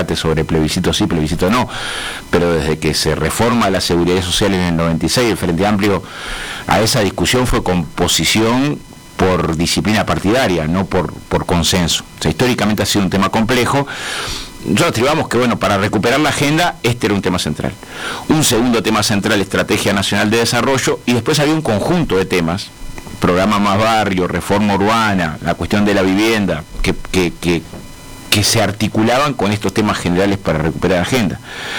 debate sobre plebiscito sí, plebiscito no, pero desde que se reforma la seguridad social en el 96, el Frente Amplio a esa discusión fue con posición por disciplina partidaria, no por consenso. O sea, históricamente ha sido un tema complejo. Nosotros atribuimos que, bueno, para recuperar la agenda, este era un tema central. Un segundo tema central, Estrategia Nacional de Desarrollo, y después había un conjunto de temas, programa Más Barrio, reforma urbana, la cuestión de la vivienda, que se articulaban con estos temas generales para recuperar la agenda.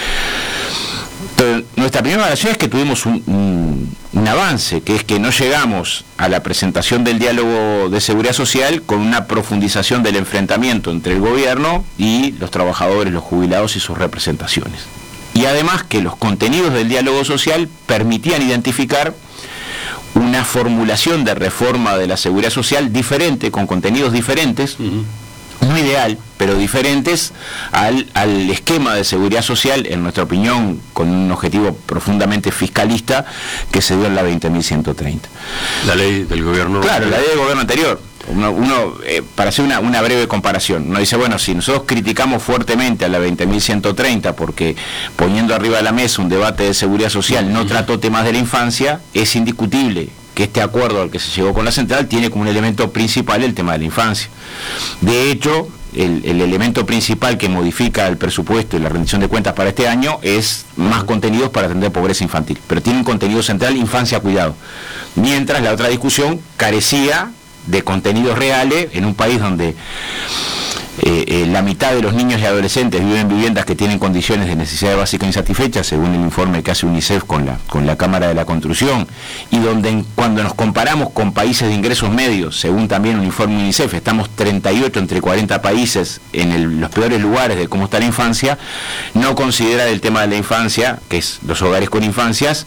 Entonces, nuestra primera evaluación es que tuvimos un avance, que es que no llegamos a la presentación del diálogo de seguridad social con una profundización del enfrentamiento entre el gobierno y los trabajadores, los jubilados y sus representaciones. Y además que los contenidos del diálogo social permitían identificar una formulación de reforma de la seguridad social diferente, con contenidos diferentes, no ideal, pero diferentes al esquema de seguridad social, en nuestra opinión, con un objetivo profundamente fiscalista que se dio en la 20.130. La ley del gobierno... Claro, la ley del gobierno anterior. Para hacer una breve comparación, uno dice, bueno, si nosotros criticamos fuertemente a la 20.130 porque poniendo arriba de la mesa un debate de seguridad social no trató temas de la infancia, es indiscutible que este acuerdo al que se llegó con la central tiene como un elemento principal el tema de la infancia. De hecho, el elemento principal que modifica el presupuesto y la rendición de cuentas para este año es más contenidos para atender pobreza infantil, pero tiene un contenido central, infancia, cuidado, mientras la otra discusión carecía de contenidos reales en un país donde la mitad de los niños y adolescentes viven en viviendas que tienen condiciones de necesidad básica insatisfechas, según el informe que hace UNICEF con la Cámara de la Construcción, y donde cuando nos comparamos con países de ingresos medios, según también un informe UNICEF, estamos 38 entre 40 países en los peores lugares de cómo está la infancia, no considera el tema de la infancia, que es los hogares con infancias,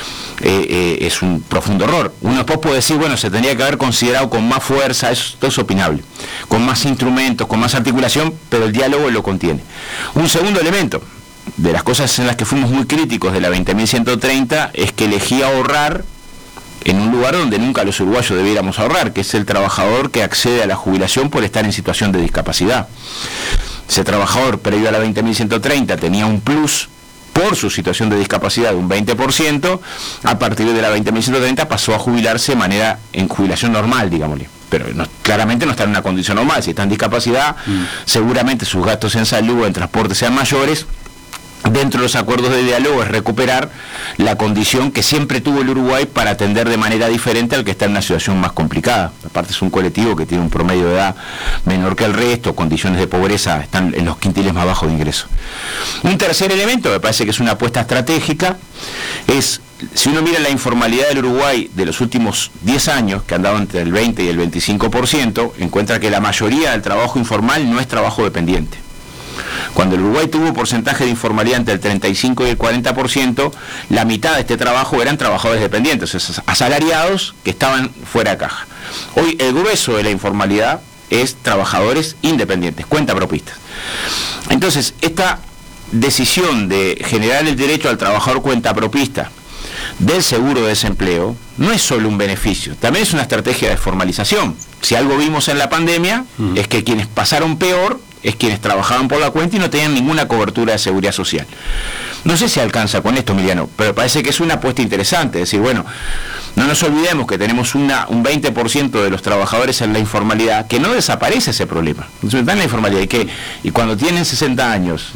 es un profundo error. Uno después puede decir, bueno, se tendría que haber considerado con más fuerza, eso es opinable, con más instrumentos, con más articulación, pero el diálogo lo contiene. Un segundo elemento, de las cosas en las que fuimos muy críticos de la 20.130, es que elegía ahorrar en un lugar donde nunca los uruguayos debiéramos ahorrar, que es el trabajador que accede a la jubilación por estar en situación de discapacidad. Ese trabajador previo a la 20.130 tenía un plus por su situación de discapacidad de un 20%, a partir de la 20.130 pasó a jubilarse en jubilación normal, digámosle. Pero claramente no está en una condición normal. Si está en discapacidad, seguramente sus gastos en salud o en transporte sean mayores. Dentro de los acuerdos de diálogo es recuperar la condición que siempre tuvo el Uruguay para atender de manera diferente al que está en una situación más complicada. Aparte es un colectivo que tiene un promedio de edad menor que el resto, condiciones de pobreza están en los quintiles más bajos de ingreso. Un tercer elemento, me parece que es una apuesta estratégica, es, si uno mira la informalidad del Uruguay de los últimos 10 años, que han dado entre el 20 y el 25%, encuentra que la mayoría del trabajo informal no es trabajo dependiente. Cuando el Uruguay tuvo un porcentaje de informalidad entre el 35 y el 40%, la mitad de este trabajo eran trabajadores dependientes, esos asalariados que estaban fuera de caja. Hoy el grueso de la informalidad es trabajadores independientes, cuentapropistas. Entonces, esta decisión de generar el derecho al trabajador cuentapropista del seguro de desempleo no es solo un beneficio, también es una estrategia de formalización. Si algo vimos en la pandemia, es que quienes pasaron peor es quienes trabajaban por la cuenta y no tenían ninguna cobertura de seguridad social. No sé si alcanza con esto, Emiliano, pero parece que es una apuesta interesante, es decir, bueno, no nos olvidemos que tenemos un 20% de los trabajadores en la informalidad, que no desaparece ese problema, están en la informalidad, y cuando tienen 60 años,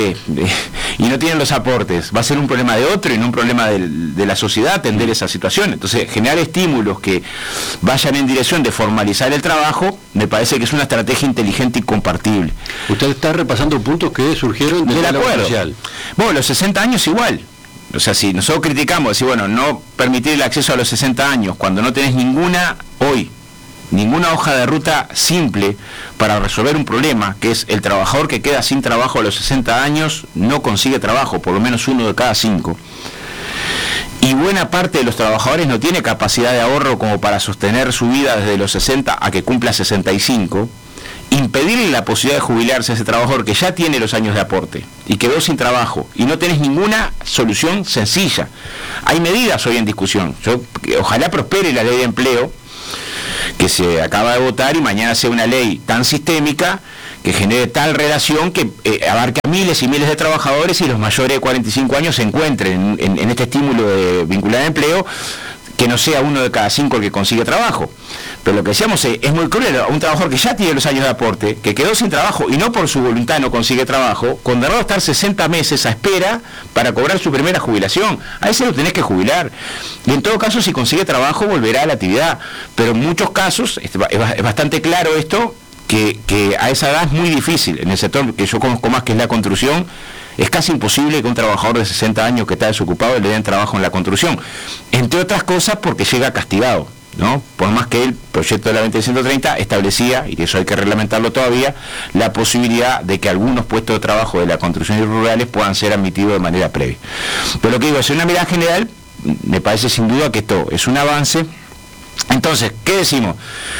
y no tienen los aportes, va a ser un problema de otro y no un problema de la sociedad atender esa situación. Entonces, generar estímulos que vayan en dirección de formalizar el trabajo, me parece que es una estrategia inteligente y compartible. Usted está repasando puntos que surgieron del acuerdo social. Bueno, los 60 años igual. O sea, si nosotros criticamos, decir, bueno, no permitir el acceso a los 60 años, cuando no tenés ninguna hoja de ruta simple para resolver un problema, que es el trabajador que queda sin trabajo a los 60 años, no consigue trabajo, por lo menos 1 de cada 5. Y buena parte de los trabajadores no tiene capacidad de ahorro como para sostener su vida desde los 60 a que cumpla 65, impedirle la posibilidad de jubilarse a ese trabajador que ya tiene los años de aporte y quedó sin trabajo y no tenés ninguna solución sencilla. Hay medidas hoy en discusión. Ojalá prospere la ley de empleo que se acaba de votar y mañana sea una ley tan sistémica que genere tal relación que abarque a miles y miles de trabajadores y los mayores de 45 años se encuentren en este estímulo de vincular empleo, que no sea 1 de cada 5 el que consigue trabajo. Pero lo que decíamos es muy cruel a un trabajador que ya tiene los años de aporte, que quedó sin trabajo y no por su voluntad no consigue trabajo, condenado a estar 60 meses a espera para cobrar su primera jubilación. A ese lo tenés que jubilar. Y en todo caso, si consigue trabajo, volverá a la actividad. Pero en muchos casos, es bastante claro esto, que a esa edad es muy difícil. En el sector que yo conozco más, que es la construcción, es casi imposible que un trabajador de 60 años que está desocupado le den trabajo en la construcción. Entre otras cosas porque llega castigado, ¿no? Por más que el proyecto de la 20.130 establecía, y eso hay que reglamentarlo todavía, la posibilidad de que algunos puestos de trabajo de la construcción y rurales puedan ser admitidos de manera previa. Pero lo que digo, es una mirada general, me parece sin duda que esto es un avance. Entonces, ¿qué decimos?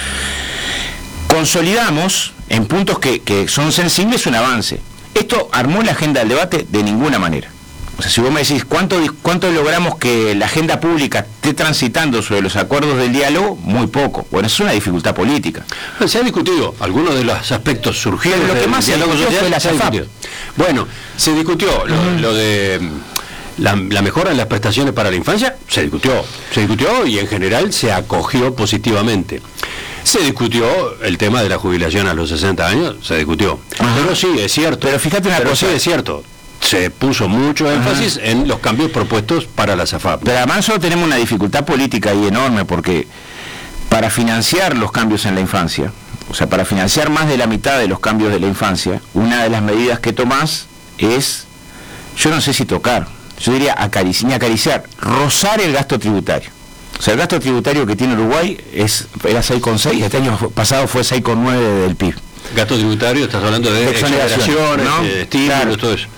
Consolidamos en puntos que son sensibles un avance. Esto armó la agenda del debate de ninguna manera. O sea, si vos me decís cuánto logramos que la agenda pública esté transitando sobre los acuerdos del diálogo, muy poco. Bueno, eso es una dificultad política. Se ha discutido, algunos de los aspectos surgieron. Pero lo que más se discutió fue la SAFAP. Bueno, se discutió lo de la mejora en las prestaciones para la infancia, se discutió y en general se acogió positivamente. Se discutió el tema de la jubilación a los 60 años, se discutió. Ajá. Pero sí, es cierto. Pero fíjate una cosa. Sí, es cierto. Se puso mucho énfasis en los cambios propuestos para la SAFAP. Pero además nosotros tenemos una dificultad política ahí enorme, porque para financiar los cambios en la infancia, o sea, para financiar más de la mitad de los cambios de la infancia, una de las medidas que tomás es, yo no sé si tocar, yo diría acariciar, rozar el gasto tributario. O sea, el gasto tributario que tiene Uruguay era 6,6, este año pasado fue 6,9 del PIB. Gasto tributario, estás hablando de exoneraciones, ¿no? Estímulos, claro, todo eso.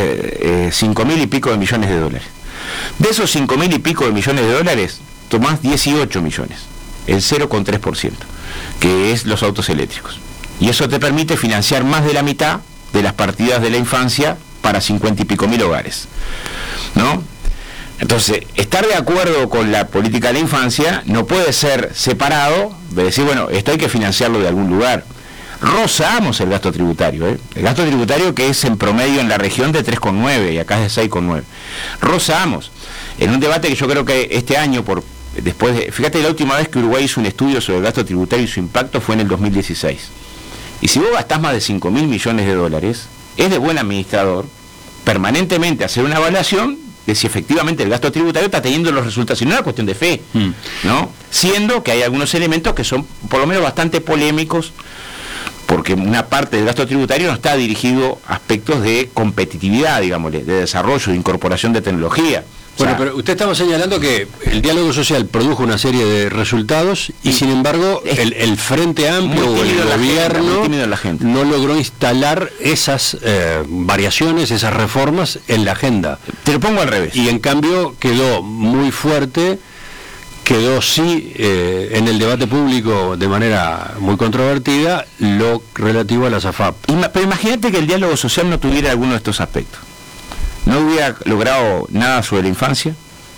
5.000 y pico de millones de dólares. De esos 5.000 y pico de millones de dólares, tomás 18 millones, el 0,3%, que es los autos eléctricos. Y eso te permite financiar más de la mitad de las partidas de la infancia para 50 y pico mil hogares, ¿no? Entonces, estar de acuerdo con la política de la infancia no puede ser separado de decir, bueno, esto hay que financiarlo de algún lugar. Rozamos el gasto tributario, el gasto tributario que es en promedio en la región de 3,9 y acá es de 6,9. Rozamos. En un debate que yo creo que este año, fíjate, la última vez que Uruguay hizo un estudio sobre el gasto tributario y su impacto fue en el 2016. Y si vos gastás más de 5.000 millones de dólares, es de buen administrador permanentemente hacer una evaluación de si efectivamente el gasto tributario está teniendo los resultados, y no es una cuestión de fe, ¿no? Siendo que hay algunos elementos que son por lo menos bastante polémicos, porque una parte del gasto tributario no está dirigido a aspectos de competitividad, digámosle, de desarrollo, de incorporación de tecnología. Bueno, pero usted estaba señalando que el diálogo social produjo una serie de resultados y sin embargo el Frente Amplio o el gobierno no logró instalar esas variaciones, esas reformas en la agenda. Te lo pongo al revés. Y en cambio quedó muy fuerte, quedó sí en el debate público de manera muy controvertida lo relativo a la SAFAP. Pero imagínate que el diálogo social no tuviera alguno de estos aspectos. No hubiera logrado nada sobre la infancia.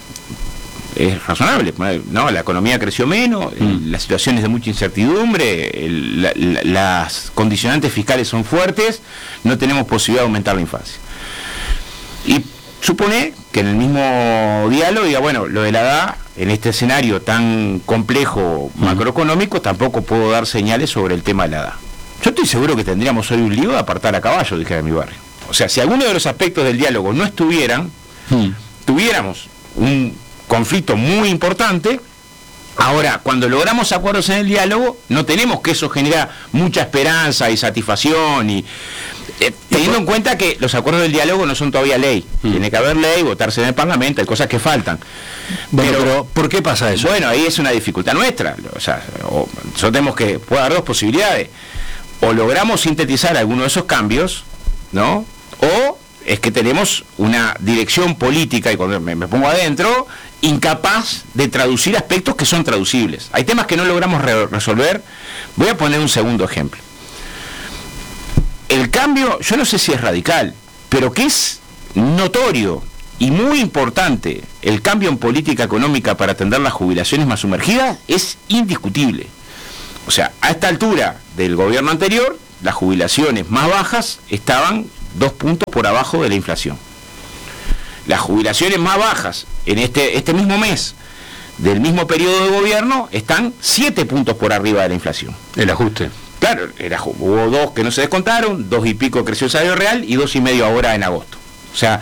Es razonable, ¿no? La economía creció menos, las situaciones de mucha incertidumbre, las condicionantes fiscales son fuertes, no tenemos posibilidad de aumentar la infancia. Y supone que en el mismo diálogo diga, bueno, lo de la edad, en este escenario tan complejo macroeconómico, tampoco puedo dar señales sobre el tema de la edad. Yo estoy seguro que tendríamos hoy un lío de apartar a caballo, dije en mi barrio. O sea, si alguno de los aspectos del diálogo no estuvieran, tuviéramos un conflicto muy importante. Ahora, cuando logramos acuerdos en el diálogo, no tenemos que eso genera mucha esperanza y satisfacción, y teniendo en cuenta que los acuerdos del diálogo no son todavía ley. Tiene que haber ley, votarse en el Parlamento, hay cosas que faltan. Pero ¿por qué pasa eso? Bueno, ahí es una dificultad nuestra. O sea, nosotros tenemos que, puede haber dos posibilidades. O logramos sintetizar alguno de esos cambios, ¿no? O es que tenemos una dirección política, y cuando me pongo adentro, incapaz de traducir aspectos que son traducibles. Hay temas que no logramos resolver. Voy a poner un segundo ejemplo. El cambio, yo no sé si es radical, pero que es notorio y muy importante, el cambio en política económica para atender las jubilaciones más sumergidas, es indiscutible. O sea, a esta altura del gobierno anterior, las jubilaciones más bajas estaban 2 puntos por abajo de la inflación. Las jubilaciones más bajas en este mismo mes, del mismo periodo de gobierno, están 7 puntos por arriba de la inflación. El ajuste. Claro, hubo 2 que no se descontaron, 2 y pico creció el salario real y 2,5 ahora en agosto. O sea,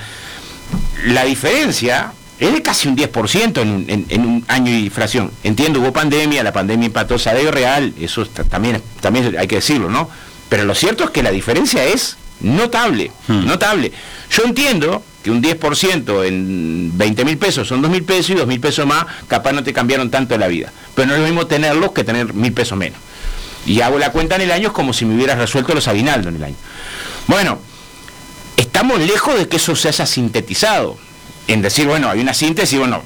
la diferencia es de casi un 10% en un año de inflación. Entiendo, hubo pandemia, la pandemia impactó el salario real, eso también hay que decirlo, ¿no? Pero lo cierto es que la diferencia es notable, notable. Yo entiendo que un 10% en 20.000 pesos son 2.000 pesos y 2.000 pesos más, capaz no te cambiaron tanto la vida. Pero no es lo mismo tenerlos que tener 1.000 pesos menos. Y hago la cuenta en el año, es como si me hubieras resuelto los aguinaldos en el año. Bueno, estamos lejos de que eso se haya sintetizado. En decir, bueno, hay una síntesis, bueno,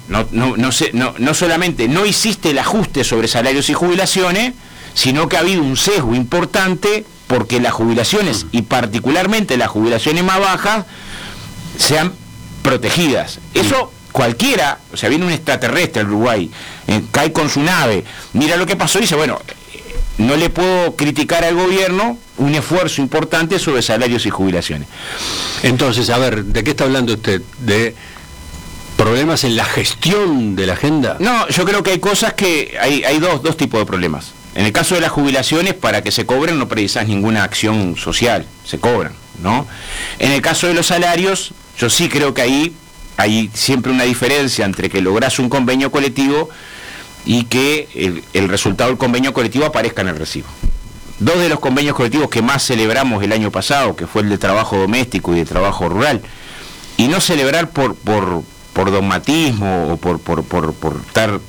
no solamente no hiciste el ajuste sobre salarios y jubilaciones, sino que ha habido un sesgo importante porque las jubilaciones, y particularmente las jubilaciones más bajas, sean protegidas. Eso cualquiera, o sea, viene un extraterrestre al Uruguay, cae con su nave, mira lo que pasó y dice, bueno, no le puedo criticar al gobierno un esfuerzo importante sobre salarios y jubilaciones. Entonces, a ver, ¿de qué está hablando usted? ¿De problemas en la gestión de la agenda? No, yo creo que hay cosas que hay dos tipos de problemas. En el caso de las jubilaciones, para que se cobren no precisas ninguna acción social, se cobran, ¿no? En el caso de los salarios, yo sí creo que ahí hay siempre una diferencia entre que lográs un convenio colectivo y que el resultado del convenio colectivo aparezca en el recibo. 2 de los convenios colectivos que más celebramos el año pasado, que fue el de trabajo doméstico y de trabajo rural, y no celebrar por dogmatismo o por estar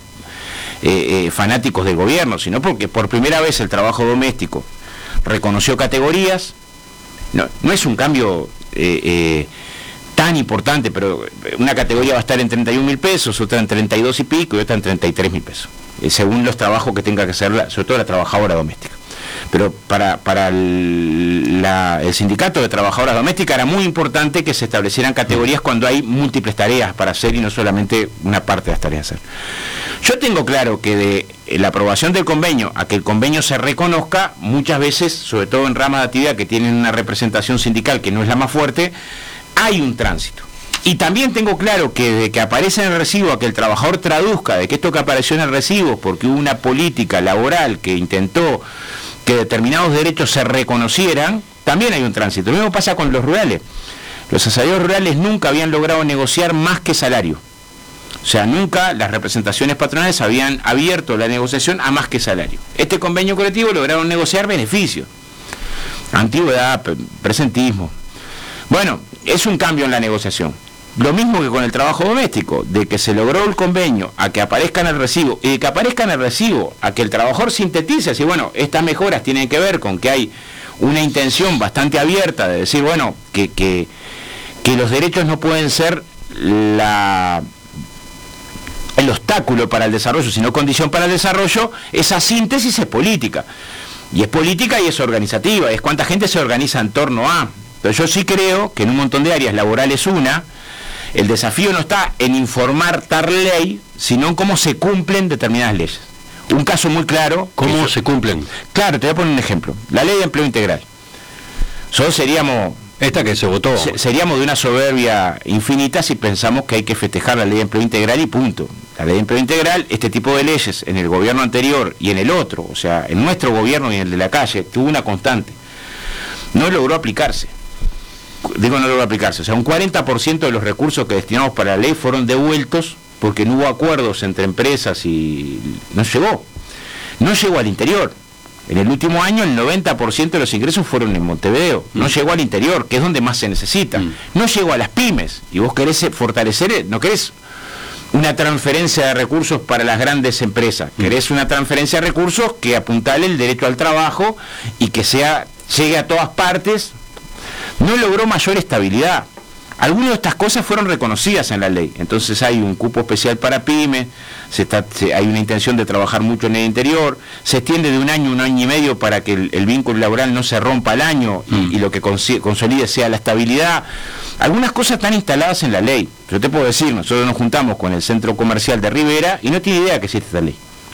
fanáticos del gobierno, sino porque por primera vez el trabajo doméstico reconoció categorías. No es un cambio tan importante, pero una categoría va a estar en 31.000 pesos, otra en 32 y pico y otra en 33.000 pesos, según los trabajos que tenga que hacer, sobre todo la trabajadora doméstica. Pero para el sindicato de trabajadoras domésticas era muy importante que se establecieran categorías cuando hay múltiples tareas para hacer y no solamente una parte de las tareas a hacer. Yo tengo claro que de la aprobación del convenio a que el convenio se reconozca, muchas veces, sobre todo en ramas de actividad que tienen una representación sindical que no es la más fuerte, hay un tránsito. Y también tengo claro que de que aparece en el recibo a que el trabajador traduzca de que esto que apareció en el recibo porque hubo una política laboral que intentó que determinados derechos se reconocieran, también hay un tránsito. Lo mismo pasa con los rurales. Los asalariados rurales nunca habían logrado negociar más que salario. O sea, nunca las representaciones patronales habían abierto la negociación a más que salario. Este convenio colectivo lograron negociar beneficios. Antigüedad, presentismo. Bueno, es un cambio en la negociación. Lo mismo que con el trabajo doméstico, de que se logró el convenio a que aparezca en el recibo, y de que aparezca en el recibo a que el trabajador sintetice, así, bueno, estas mejoras tienen que ver con que hay una intención bastante abierta de decir, bueno, que los derechos no pueden ser el obstáculo para el desarrollo, sino condición para el desarrollo. Esa síntesis es política. Y es política y es organizativa, es cuánta gente se organiza en torno a. Pero yo sí creo que en un montón de áreas laborales el desafío no está en informar tal ley, sino en cómo se cumplen determinadas leyes. Un caso muy claro... ¿Cómo se cumplen? Claro, te voy a poner un ejemplo. La ley de empleo integral. Nosotros seríamos... Esta que se votó. Seríamos de una soberbia infinita si pensamos que hay que festejar la ley de empleo integral y punto. La ley de empleo integral, este tipo de leyes, en el gobierno anterior y en el otro, o sea, en nuestro gobierno y en el de la calle, tuvo una constante. No logró aplicarse. Digo, no logró aplicarse. O sea, un 40% de los recursos que destinamos para la ley fueron devueltos porque no hubo acuerdos entre empresas y no llegó al interior. En el último año el 90% de los ingresos fueron en Montevideo, no llegó al interior, que es donde más se necesita, no llegó a las pymes, y vos querés fortalecer, no querés una transferencia de recursos para las grandes empresas, querés una transferencia de recursos que apuntale el derecho al trabajo y que llegue a todas partes. No logró mayor estabilidad. Algunas de estas cosas fueron reconocidas en la ley. Entonces hay un cupo especial para pymes, hay una intención de trabajar mucho en el interior, se extiende de un año y medio para que el vínculo laboral no se rompa al año y lo que consolide sea la estabilidad. Algunas cosas están instaladas en la ley. Yo te puedo decir, nosotros nos juntamos con el centro comercial de Rivera y no tiene idea que existe esta ley.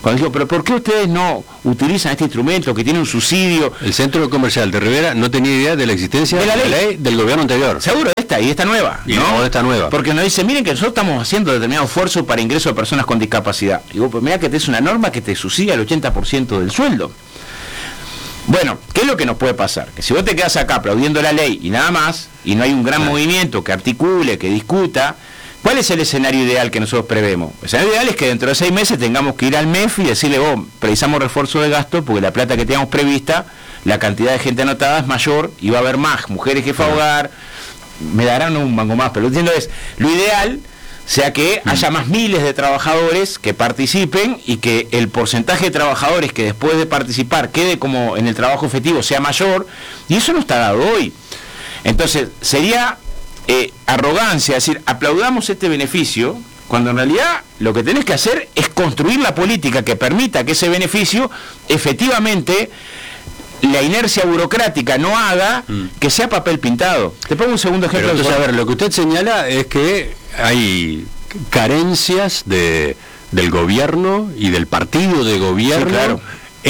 Cuando digo, pero ¿por qué ustedes no utilizan este instrumento que tiene un subsidio? El centro comercial de Rivera no tenía idea de la existencia de la ley del gobierno anterior. Seguro, esta nueva. Y no esta nueva. Porque nos dice, miren que nosotros estamos haciendo determinado esfuerzo para ingreso de personas con discapacidad. Y vos, pues mira que es una norma que te subsidia el 80% del sueldo. Bueno, ¿qué es lo que nos puede pasar? Que si vos te quedas acá aplaudiendo la ley y nada más, y no hay un gran movimiento que articule, que discuta, ¿cuál es el escenario ideal que nosotros prevemos? El escenario ideal es que dentro de 6 meses tengamos que ir al MEF y decirle, precisamos refuerzo de gasto porque la plata que teníamos prevista, la cantidad de gente anotada es mayor y va a haber más mujeres jefa de hogar, me darán un mango más, pero lo que entiendo es, lo ideal sea que haya más miles de trabajadores que participen y que el porcentaje de trabajadores que después de participar quede como en el trabajo efectivo sea mayor, y eso no está dado hoy. Entonces, sería arrogancia, es decir, aplaudamos este beneficio, cuando en realidad lo que tenés que hacer es construir la política que permita que ese beneficio efectivamente la inercia burocrática no haga que sea papel pintado. Te pongo un segundo ejemplo. Pero entonces, a ver, lo que usted señala es que hay carencias del gobierno y del partido de gobierno, sí, claro,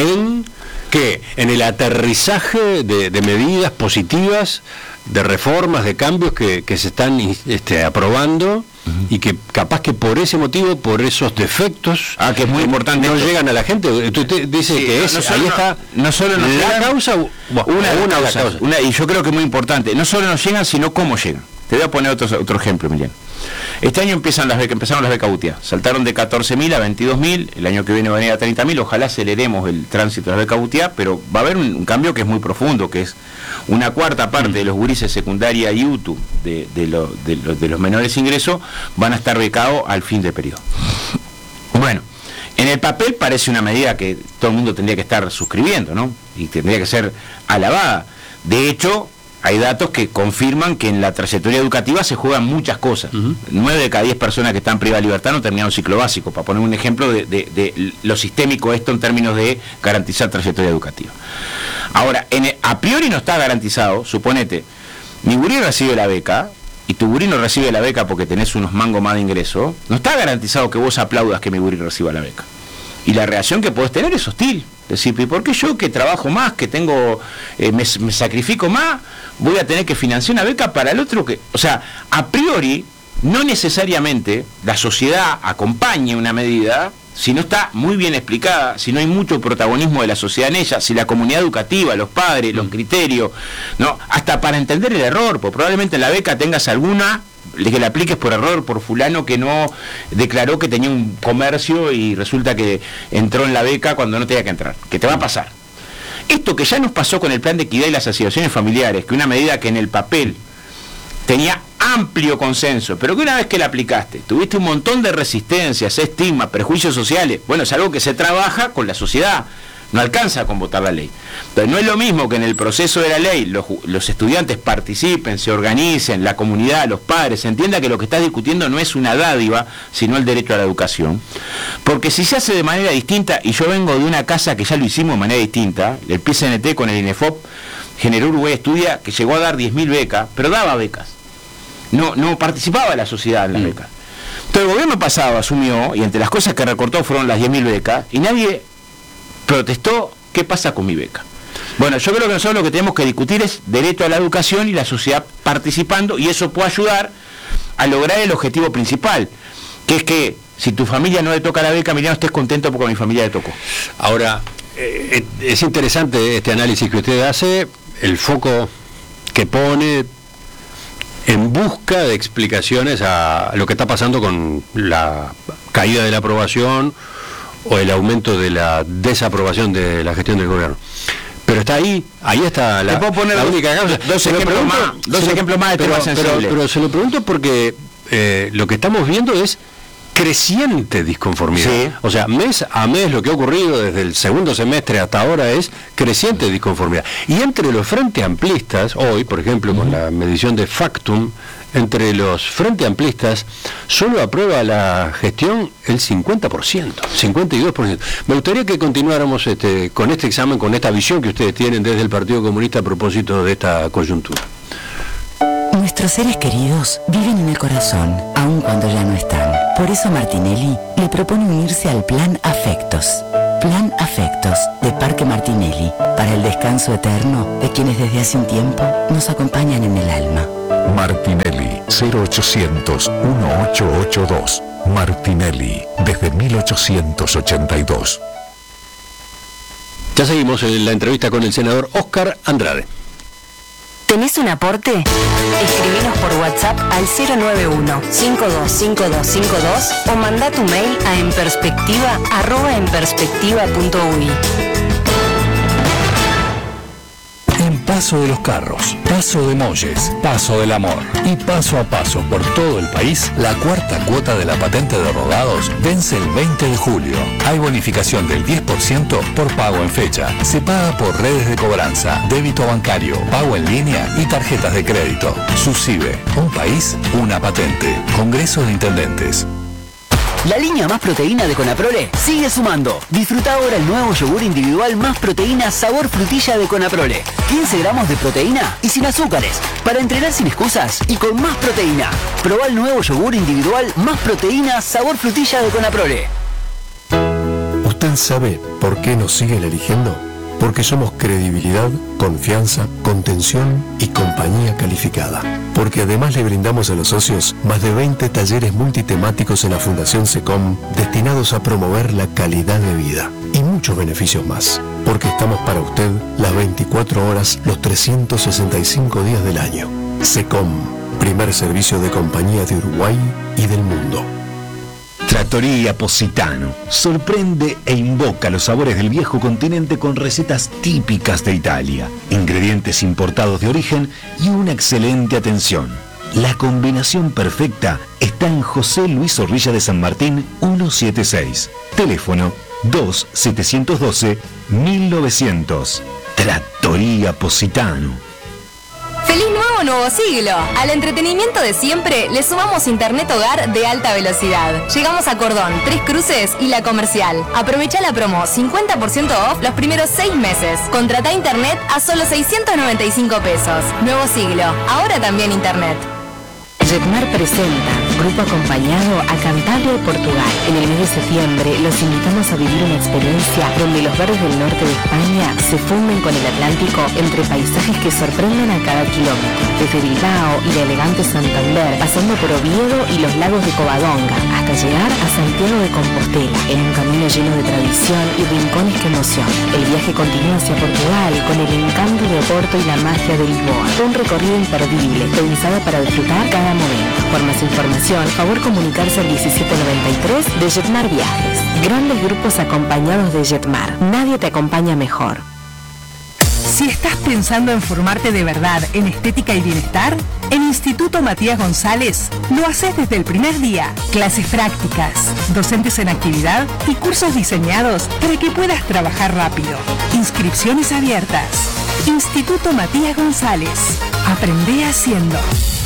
en el aterrizaje de medidas positivas, de reformas, de cambios que se están aprobando, y que capaz que por ese motivo, por esos defectos, que es muy importante, no llegan a la gente. Usted dice que ahí está no solo nos la llegan, causa, una causa. Y yo creo que es muy importante, no solo nos llegan, sino cómo llegan. Te voy a poner otro ejemplo, Emiliano. Este año empezaron las becas UTIA, saltaron de 14.000 a 22.000, el año que viene van a ir a 30.000, ojalá aceleremos el tránsito de las becas UTIA, pero va a haber un cambio que es muy profundo, que es una cuarta parte de los gurises secundaria y UTU de los menores ingresos van a estar becados al fin del periodo. Bueno, en el papel parece una medida que todo el mundo tendría que estar suscribiendo, ¿no? Y tendría que ser alabada. De hecho, hay datos que confirman que en la trayectoria educativa se juegan muchas cosas. 9 de cada 10 personas que están privadas de libertad no terminaron ciclo básico, para poner un ejemplo de lo sistémico esto en términos de garantizar trayectoria educativa. Ahora, a priori no está garantizado, suponete, mi gurí recibe la beca, y tu gurí no recibe la beca porque tenés unos mangos más de ingreso, no está garantizado que vos aplaudas que mi gurí reciba la beca. Y la reacción que podés tener es hostil. Decir, ¿y por qué yo que trabajo más, que tengo, me sacrifico más, voy a tener que financiar una beca para el otro que... O sea, a priori, no necesariamente la sociedad acompaña una medida si no está muy bien explicada, si no hay mucho protagonismo de la sociedad en ella, si la comunidad educativa, los padres, los criterios, no, hasta para entender el error, porque probablemente en la beca tengas alguna que la apliques por error, por fulano que no declaró que tenía un comercio y resulta que entró en la beca cuando no tenía que entrar, que te va a pasar. Esto que ya nos pasó con el plan de equidad y las asociaciones familiares, que una medida que en el papel tenía amplio consenso, pero que una vez que la aplicaste, tuviste un montón de resistencias, estigmas, prejuicios sociales, bueno, es algo que se trabaja con la sociedad, no alcanza con votar la ley. Pero no es lo mismo que en el proceso de la ley los estudiantes participen, se organicen, la comunidad, los padres, se entienda que lo que estás discutiendo no es una dádiva, sino el derecho a la educación. Porque si se hace de manera distinta, y yo vengo de una casa que ya lo hicimos de manera distinta, el PCNT con el INEFOP generó Uruguay Estudia, que llegó a dar 10.000 becas, pero daba becas. No participaba la sociedad en las becas. Entonces el gobierno pasado asumió, y entre las cosas que recortó fueron las 10.000 becas, y nadie protestó, ¿qué pasa con mi beca? Bueno, yo creo que nosotros lo que tenemos que discutir es derecho a la educación y la sociedad participando, y eso puede ayudar a lograr el objetivo principal, que es que si tu familia no le toca la beca, mirá, no estés contento porque a mi familia le tocó. Ahora, es interesante este análisis que usted hace, el foco que pone en busca de explicaciones a lo que está pasando con la caída de la aprobación o el aumento de la desaprobación de la gestión del gobierno. Pero está ahí está la única causa. Dos ejemplos más de temas sensibles. Pero se lo pregunto porque lo que estamos viendo es creciente disconformidad. Sí. O sea, mes a mes lo que ha ocurrido desde el segundo semestre hasta ahora es creciente disconformidad. Y entre los frente amplistas, hoy, por ejemplo, con la medición de Factum, entre los frente amplistas solo aprueba la gestión el 50%, 52%. Me gustaría que continuáramos con este examen, con esta visión que ustedes tienen desde el Partido Comunista a propósito de esta coyuntura. Nuestros seres queridos viven en el corazón, aun cuando ya no están. Por eso Martinelli le propone unirse al Plan Afectos. Plan Afectos de Parque Martinelli, para el descanso eterno de quienes desde hace un tiempo nos acompañan en el alma. Martinelli, 0800-1882. Martinelli, desde 1882. Ya seguimos en la entrevista con el senador Óscar Andrade. ¿Tenés un aporte? Escribinos por WhatsApp al 091-525252 o mandá tu mail a enperspectiva@enperspectiva.ui. En Paso de los Carros, Paso de Molles, Paso del Amor y paso a paso por todo el país, la cuarta cuota de la patente de rodados vence el 20 de julio. Hay bonificación del 10% por pago en fecha. Se paga por redes de cobranza, débito bancario, pago en línea y tarjetas de crédito. SUSIBE, un país, una patente. Congreso de Intendentes. La línea Más Proteína de Conaprole sigue sumando. Disfruta ahora el nuevo yogur individual Más Proteína sabor frutilla de Conaprole. 15 gramos de proteína y sin azúcares. Para entrenar sin excusas y con más proteína. Probá el nuevo yogur individual Más Proteína sabor frutilla de Conaprole. ¿Usted sabe por qué nos siguen eligiendo? Porque somos credibilidad, confianza, contención y compañía calificada. Porque además le brindamos a los socios más de 20 talleres multitemáticos en la Fundación SECOM destinados a promover la calidad de vida y muchos beneficios más. Porque estamos para usted las 24 horas, los 365 días del año. SECOM, primer servicio de compañía de Uruguay y del mundo. Trattoria Positano sorprende e invoca los sabores del viejo continente con recetas típicas de Italia, ingredientes importados de origen y una excelente atención. La combinación perfecta está en José Luis Zorrilla de San Martín 176, teléfono 2-712-1900. Trattoria Positano. ¡Feliz nuevo siglo! Al entretenimiento de siempre le sumamos internet hogar de alta velocidad. Llegamos a Cordón, Tres Cruces y La Comercial. Aprovecha la promo 50% off los primeros 6 meses. Contrata internet a solo 695 pesos. Nuevo siglo, ahora también internet. Jetmar presenta Grupo Acompañado a Cantabria y Portugal. En el mes de septiembre los invitamos a vivir una experiencia donde los barrios del norte de España se funden con el Atlántico entre paisajes que sorprenden a cada kilómetro. Desde Bilbao y la elegante Santander, pasando por Oviedo y los lagos de Covadonga, hasta llegar a Santiago de Compostela, en un camino lleno de tradición y rincones que emocionan. El viaje continúa hacia Portugal con el encanto de Oporto y la magia de Lisboa. Un recorrido imperdible, pensado para disfrutar cada momento. Por más información, favor comunicarse al 1793 de Jetmar Viajes. Grandes grupos acompañados de Jetmar. Nadie te acompaña mejor. Si estás pensando en formarte de verdad en estética y bienestar, en Instituto Matías González lo haces desde el primer día. Clases prácticas, docentes en actividad y cursos diseñados para que puedas trabajar rápido. Inscripciones abiertas. Instituto Matías González. Aprende haciendo.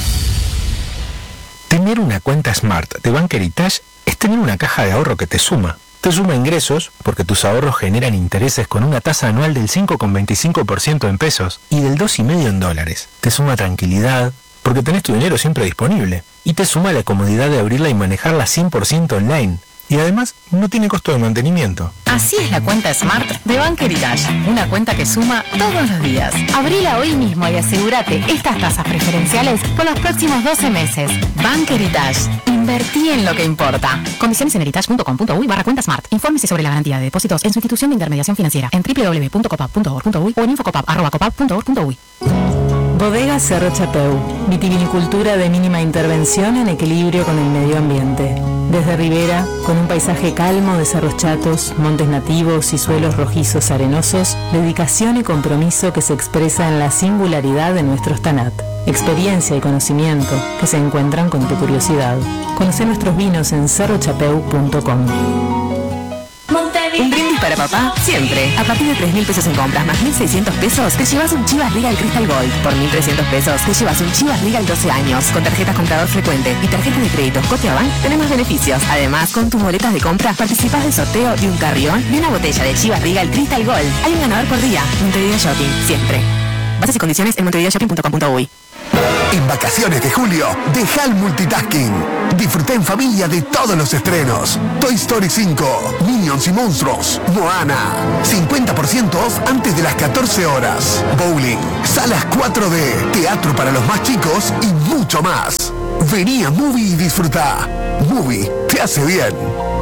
Tener una cuenta Smart de Bank Heritage es tener una caja de ahorro que te suma. Te suma ingresos porque tus ahorros generan intereses con una tasa anual del 5,25% en pesos y del 2,5% en dólares. Te suma tranquilidad porque tenés tu dinero siempre disponible. Y te suma la comodidad de abrirla y manejarla 100% online. Y además no tiene costo de mantenimiento. Así es la cuenta Smart de Bank Heritage, una cuenta que suma todos los días. Abrila hoy mismo y asegúrate estas tasas preferenciales por los próximos 12 meses. Bank Heritage, invertí en lo que importa. Condiciones en heritage.com.uy/cuenta Smart. Infórmese sobre la garantía de depósitos en su institución de intermediación financiera en www.copap.org.uy o en infocopap@copap.org.uy. Bodega Cerro Chapeu, vitivinicultura de mínima intervención en equilibrio con el medio ambiente. Desde Ribera, con un paisaje calmo de cerros chatos, montes nativos y suelos rojizos arenosos, dedicación y compromiso que se expresa en la singularidad de nuestros tanat. Experiencia y conocimiento que se encuentran con tu curiosidad. Conoce nuestros vinos en cerrochapeu.com. Un brindis para papá, siempre. A partir de 3.000 pesos en compras más 1.600 pesos, te llevas un Chivas Regal Crystal Gold. Por 1.300 pesos, te llevas un Chivas Regal 12 años. Con tarjetas comprador frecuente y tarjeta de crédito Scotiabank tenemos beneficios. Además, con tus boletas de compra, participás del sorteo de un carrión y una botella de Chivas Regal Crystal Gold. Hay un ganador por día. Montevideo Shopping, siempre. Bases y condiciones en montevideoshopping.com.uy. En vacaciones de julio, deja el multitasking. Disfruta en familia de todos los estrenos. Toy Story 5, Minions y Monstruos, Moana. 50% off antes de las 14 horas. Bowling, salas 4D, teatro para los más chicos y mucho más. Vení a Movie y disfruta. Movie te hace bien.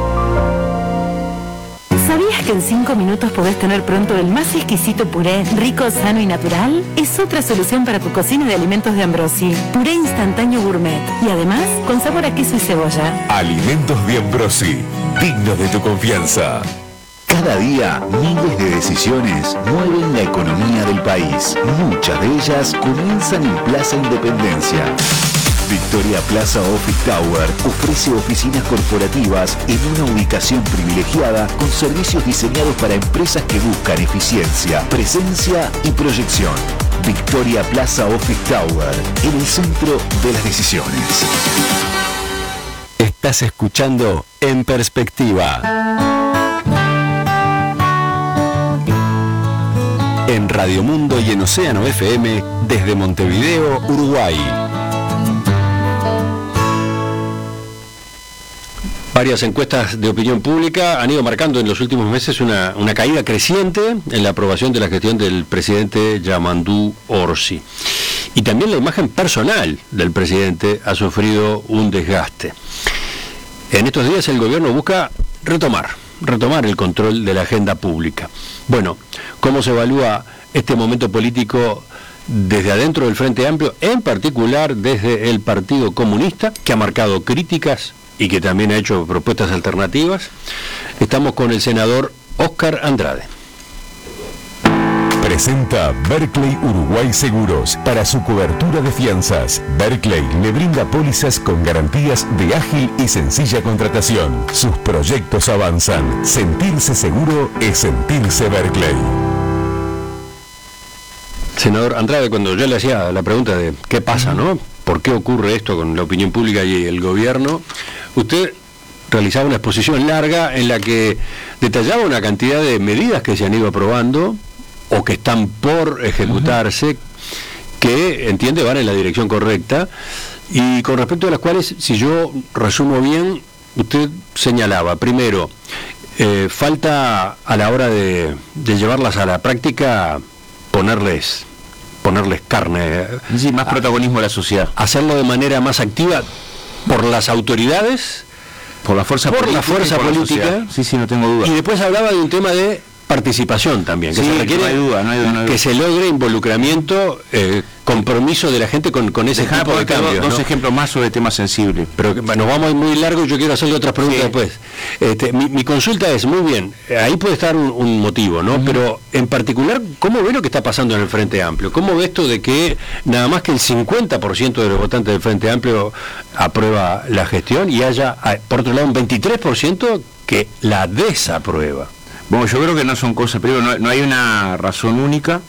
¿Sabías que en 5 minutos podés tener pronto el más exquisito puré, rico, sano y natural? Es otra solución para tu cocina de alimentos de Ambrosi. Puré instantáneo gourmet. Y además, con sabor a queso y cebolla. Alimentos de Ambrosi, dignos de tu confianza. Cada día, miles de decisiones mueven la economía del país. Muchas de ellas comienzan en Plaza Independencia. Victoria Plaza Office Tower ofrece oficinas corporativas en una ubicación privilegiada con servicios diseñados para empresas que buscan eficiencia, presencia y proyección. Victoria Plaza Office Tower, en el centro de las decisiones. Estás escuchando En Perspectiva. En Radio Mundo y en Océano FM desde Montevideo, Uruguay. Varias encuestas de opinión pública han ido marcando en los últimos meses una caída creciente en la aprobación de la gestión del presidente Yamandu Orsi. Y también la imagen personal del presidente ha sufrido un desgaste. En estos días el gobierno busca retomar el control de la agenda pública. Bueno, ¿cómo se evalúa este momento político desde adentro del Frente Amplio, en particular desde el Partido Comunista, que ha marcado críticas y que también ha hecho propuestas alternativas? Estamos con el senador Óscar Andrade. Presenta Berkeley Uruguay Seguros para su cobertura de fianzas. Berkeley le brinda pólizas con garantías de ágil y sencilla contratación. Sus proyectos avanzan. Sentirse seguro es sentirse Berkeley. Senador Andrade, cuando yo le hacía la pregunta de qué pasa, ¿no? ¿Por qué ocurre esto con la opinión pública y el gobierno? Usted realizaba una exposición larga en la que detallaba una cantidad de medidas que se han ido aprobando o que están por ejecutarse, que entiende van en la dirección correcta, y con respecto a las cuales, si yo resumo bien, usted señalaba, primero, falta a la hora de llevarlas a la práctica ponerles carne. Sí, más protagonismo a la sociedad. Hacerlo de manera más activa por las autoridades, por la fuerza política. Sí, no tengo duda. Y después hablaba de un tema de participación también, que se requiere, no hay duda. Que se logre involucramiento, compromiso de la gente con ese tipo de cambios. Dos ejemplos más sobre temas sensibles. Pero nos vamos muy largo y yo quiero hacerle otras preguntas después. Mi consulta es, muy bien, ahí puede estar un motivo, ¿no? Pero en particular, ¿cómo ve lo que está pasando en el Frente Amplio? ¿Cómo ve esto de que nada más que el 50% de los votantes del Frente Amplio aprueba la gestión y haya, por otro lado, un 23% que la desaprueba? Bueno, yo creo que no son cosas, primero no hay una razón única.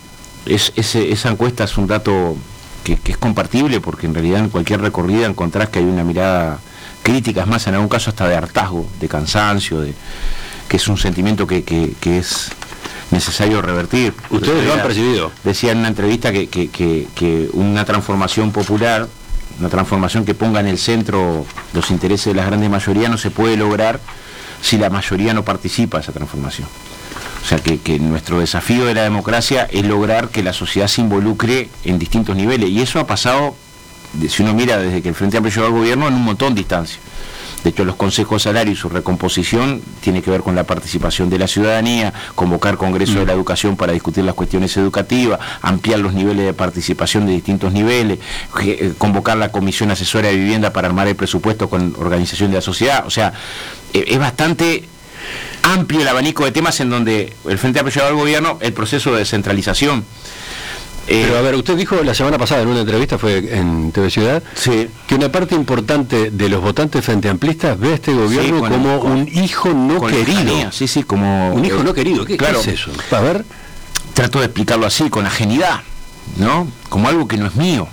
Esa encuesta es un dato que es compartible, porque en realidad en cualquier recorrida encontrás que hay una mirada crítica, es más, en algún caso hasta de hartazgo, de cansancio, que es un sentimiento que es necesario revertir. Ustedes lo han percibido. Decía en una entrevista que una transformación popular, una transformación que ponga en el centro los intereses de las grandes mayorías, no se puede lograr si la mayoría no participa de esa transformación. O sea, que nuestro desafío de la democracia es lograr que la sociedad se involucre en distintos niveles, y eso ha pasado, si uno mira desde que el Frente Amplio llegó al gobierno, en un montón de instancias. De hecho, los consejos de salario y su recomposición tiene que ver con la participación de la ciudadanía, convocar congresos de la educación para discutir las cuestiones educativas, ampliar los niveles de participación de distintos niveles, convocar la Comisión Asesora de Vivienda para armar el presupuesto con organización de la sociedad. O sea, es bastante amplio el abanico de temas en donde el Frente Amplio llegó al gobierno, el proceso de descentralización. Pero a ver, usted dijo la semana pasada en una entrevista, fue en TV Ciudad, que una parte importante de los votantes frente amplistas ve a este gobierno como un hijo no querido. Como un hijo no querido. ¿Qué es eso? A ver. Trato de explicarlo así, con ajenidad, ¿no? Como algo que no es mío.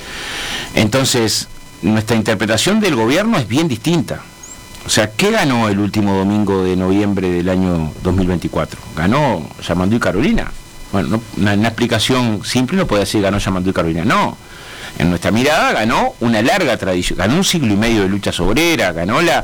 Entonces, nuestra interpretación del gobierno es bien distinta. O sea, ¿qué ganó el último domingo de noviembre del año 2024? Ganó Yamandu y Carolina. Bueno, una explicación simple no puede decir ganó Yamandu y Carolina. No, en nuestra mirada, ganó una larga tradición, ganó un siglo y medio de luchas obreras, ganó las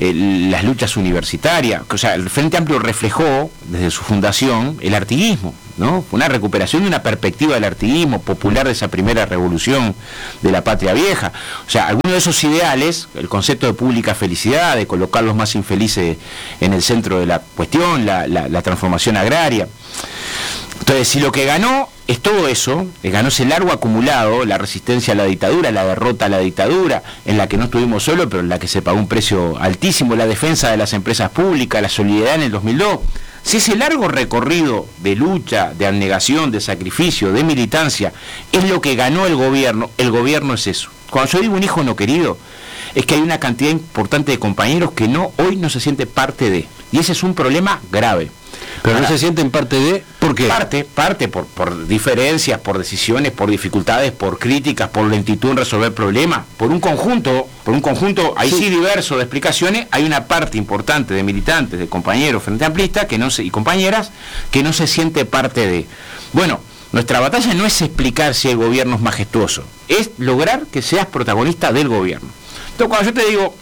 luchas universitarias. O sea, el Frente Amplio reflejó, desde su fundación, el artiguismo, ¿no? Una recuperación de una perspectiva del artiguismo popular de esa primera revolución de la patria vieja. O sea, algunos de esos ideales, el concepto de pública felicidad, de colocar los más infelices en el centro de la cuestión, la transformación agraria. Entonces, si lo que ganó es todo eso, ganó ese largo acumulado, la resistencia a la dictadura, la derrota a la dictadura, en la que no estuvimos solos, pero en la que se pagó un precio altísimo, la defensa de las empresas públicas, la solidaridad en el 2002, si ese largo recorrido de lucha, de abnegación, de sacrificio, de militancia, es lo que ganó el gobierno es eso. Cuando yo digo un hijo no querido, es que hay una cantidad importante de compañeros que hoy no se siente parte de, y ese es un problema grave. Pero ahora, no se sienten parte de, ¿por qué? Parte por diferencias, por decisiones, por dificultades, por críticas, por lentitud en resolver problemas, por un conjunto ahí sí diverso de explicaciones. Hay una parte importante de militantes, de compañeros frente amplistas y compañeras que no se siente parte de. Bueno, nuestra batalla no es explicar si el gobierno es majestuoso, es lograr que seas protagonista del gobierno. Entonces, cuando yo te digo,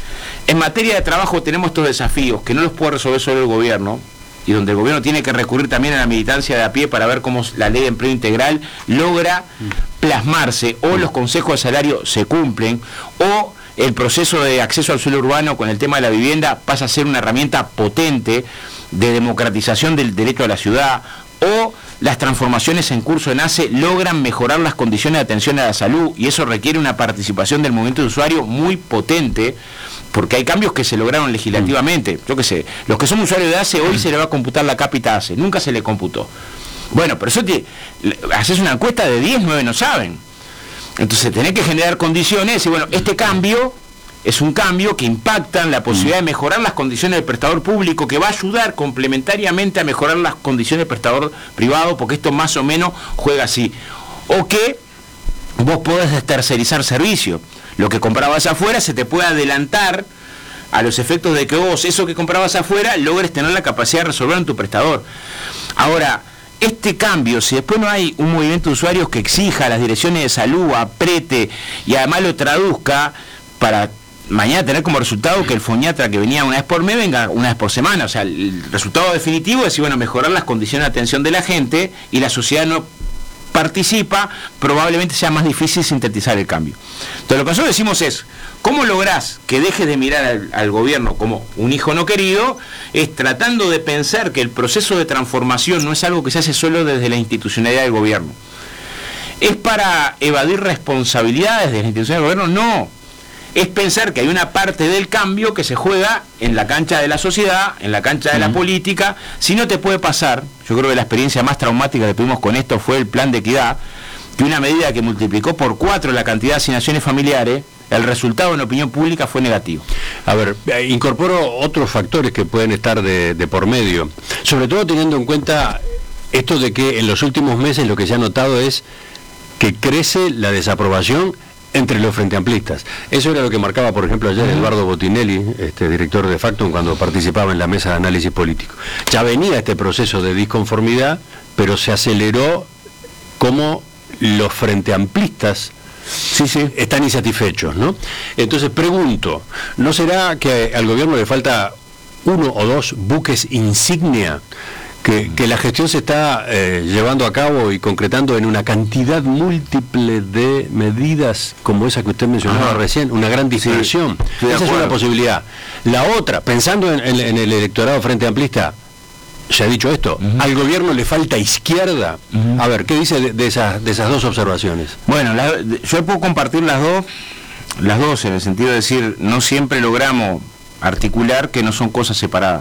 en materia de trabajo tenemos estos desafíos que no los puede resolver solo el gobierno, y donde el gobierno tiene que recurrir también a la militancia de a pie para ver cómo la ley de empleo integral logra plasmarse, o los consejos de salario se cumplen, o el proceso de acceso al suelo urbano con el tema de la vivienda pasa a ser una herramienta potente de democratización del derecho a la ciudad, o las transformaciones en curso en ACE logran mejorar las condiciones de atención a la salud, y eso requiere una participación del movimiento de usuario muy potente, porque hay cambios que se lograron legislativamente. Yo qué sé, los que son usuarios de ACE hoy se le va a computar la cápita ACE, nunca se le computó. Bueno, pero eso haces una encuesta de 10, 9 no saben. Entonces tenés que generar condiciones, y bueno, este cambio es un cambio que impacta en la posibilidad de mejorar las condiciones del prestador público, que va a ayudar complementariamente a mejorar las condiciones del prestador privado, porque esto más o menos juega así. O que vos podés tercerizar servicios. Lo que comprabas afuera se te puede adelantar a los efectos de que vos, eso que comprabas afuera, logres tener la capacidad de resolver en tu prestador. Ahora, este cambio, si después no hay un movimiento de usuarios que exija a las direcciones de salud, apriete y además lo traduzca para mañana tener como resultado que el foniatra que venía una vez por mes venga una vez por semana. O sea, el resultado definitivo es decir, bueno, mejorar las condiciones de atención de la gente, y la sociedad no participa, probablemente sea más difícil sintetizar el cambio. Entonces lo que nosotros decimos es, ¿cómo lográs que dejes de mirar al gobierno como un hijo no querido? Es tratando de pensar que el proceso de transformación no es algo que se hace solo desde la institucionalidad del gobierno. ¿Es para evadir responsabilidades de la institución del gobierno? No. Es pensar que hay una parte del cambio que se juega en la cancha de la sociedad, en la cancha de la política. Si no te puede pasar, yo creo que la experiencia más traumática que tuvimos con esto fue el plan de equidad, que una medida que multiplicó por 4 la cantidad de asignaciones familiares, el resultado en opinión pública fue negativo. A ver, incorporo otros factores que pueden estar de por medio, sobre todo teniendo en cuenta esto de que en los últimos meses lo que se ha notado es que crece la desaprobación entre los frenteamplistas. Eso era lo que marcaba, por ejemplo, ayer Eduardo Botinelli, director de Factum, cuando participaba en la mesa de análisis político. Ya venía este proceso de disconformidad, pero se aceleró como los frenteamplistas están insatisfechos, ¿no? Entonces pregunto, ¿no será que al gobierno le falta 1 o 2 buques insignia? Que la gestión se está llevando a cabo y concretando en una cantidad múltiple de medidas como esa que usted mencionaba recién, una gran dispersión. Sí, esa es una posibilidad. La otra, pensando en el electorado frente amplista, se ha dicho esto, al gobierno le falta izquierda. A ver, ¿qué dice de esas 2 observaciones? Bueno, yo puedo compartir las dos en el sentido de decir, no siempre logramos articular que no son cosas separadas.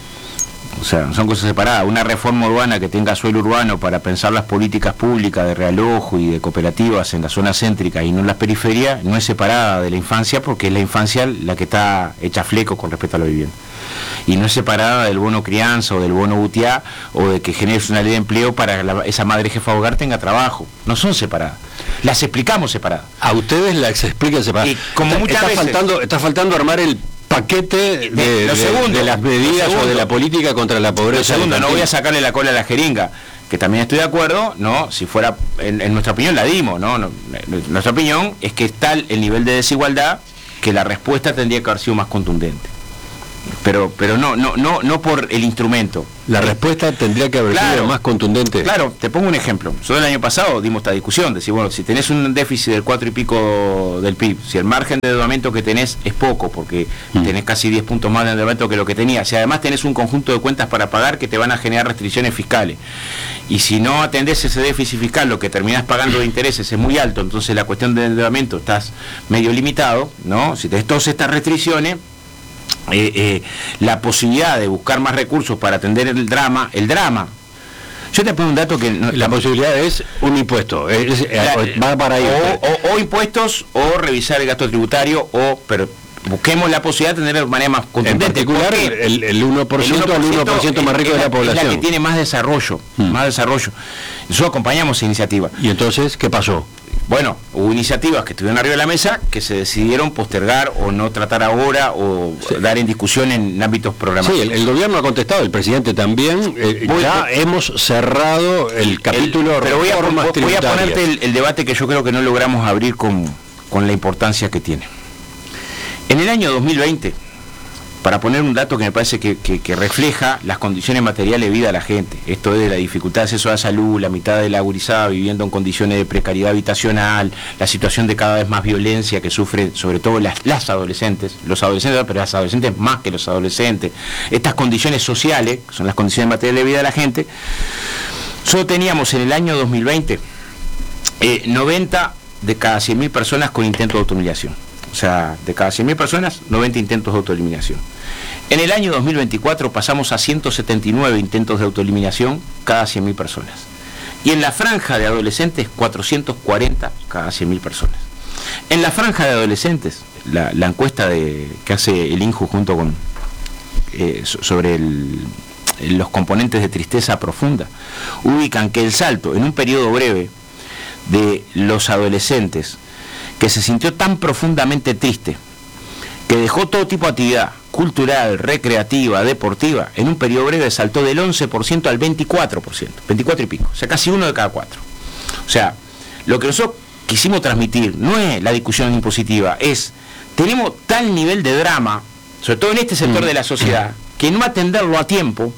O sea, son cosas separadas. Una reforma urbana que tenga suelo urbano para pensar las políticas públicas de realojo y de cooperativas en la zona céntrica y no en las periferias, no es separada de la infancia, porque es la infancia la que está hecha fleco con respecto a la vivienda. Y no es separada del bono crianza o del bono butiá, o de que generes una ley de empleo para que esa madre jefa de hogar tenga trabajo. No son separadas. Las explicamos separadas. A ustedes las explican separadas. Y como muchas veces está faltando armar el paquete de las medidas o de la política contra la pobreza. Segundo, no voy a sacarle la cola a la jeringa. que también estoy de acuerdo, ¿no? Si fuera, en nuestra opinión la dimos, ¿no? Nuestra opinión es que está el nivel de desigualdad que la respuesta tendría que haber sido más contundente. Pero no por el instrumento. La respuesta tendría que haber sido más contundente. Claro, te pongo un ejemplo. Nosotros el año pasado dimos esta discusión, decir, bueno, si tenés un déficit del 4 y pico del PIB, si el margen de endeudamiento que tenés es poco, porque tenés casi 10 puntos más de endeudamiento que lo que tenías, si además tenés un conjunto de cuentas para pagar que te van a generar restricciones fiscales, y si no atendés ese déficit fiscal, lo que terminás pagando de intereses es muy alto, entonces la cuestión de endeudamiento estás medio limitado, ¿no? Si tenés todas estas restricciones, la posibilidad de buscar más recursos para atender el drama. Yo te pongo un dato que la posibilidad es un impuesto, va para ahí. O impuestos, o revisar el gasto tributario, pero busquemos la posibilidad de tener de manera más contundente. En particular, el 1% al 1% más rico de la población. Es la que tiene más desarrollo, Nosotros acompañamos esa iniciativa. ¿Y entonces qué pasó? Bueno, hubo iniciativas que estuvieron arriba de la mesa que se decidieron postergar o no tratar ahora o dar en discusión en ámbitos programáticos. Sí, el gobierno ha contestado, el presidente también. Ya hemos cerrado el capítulo. Pero voy a ponerte el debate que yo creo que no logramos abrir con la importancia que tiene. En el año 2020, para poner un dato que me parece que refleja las condiciones materiales de vida de la gente, esto es de la dificultad de acceso a la salud, la mitad de la gurizada viviendo en condiciones de precariedad habitacional, la situación de cada vez más violencia que sufren sobre todo las adolescentes, los adolescentes, pero las adolescentes más que los adolescentes, estas condiciones sociales, que son las condiciones materiales de vida de la gente. Solo teníamos en el año 2020 90 de cada 100.000 personas con intento de autoeliminación. O sea, de cada 100.000 personas, 90 intentos de autoeliminación. En el año 2024 pasamos a 179 intentos de autoeliminación cada 100.000 personas. Y en la franja de adolescentes, 440 cada 100.000 personas. En la franja de adolescentes, la encuesta que hace el INJU junto con sobre los componentes de tristeza profunda, ubican que el salto en un periodo breve de los adolescentes que se sintió tan profundamente triste, que dejó todo tipo de actividad cultural, recreativa, deportiva, en un periodo breve saltó del 11% al 24%, 24 y pico, o sea, casi 1 de cada 4. O sea, lo que nosotros quisimos transmitir no es la discusión impositiva, es, tenemos tal nivel de drama, sobre todo en este sector de la sociedad, que no atenderlo a tiempo,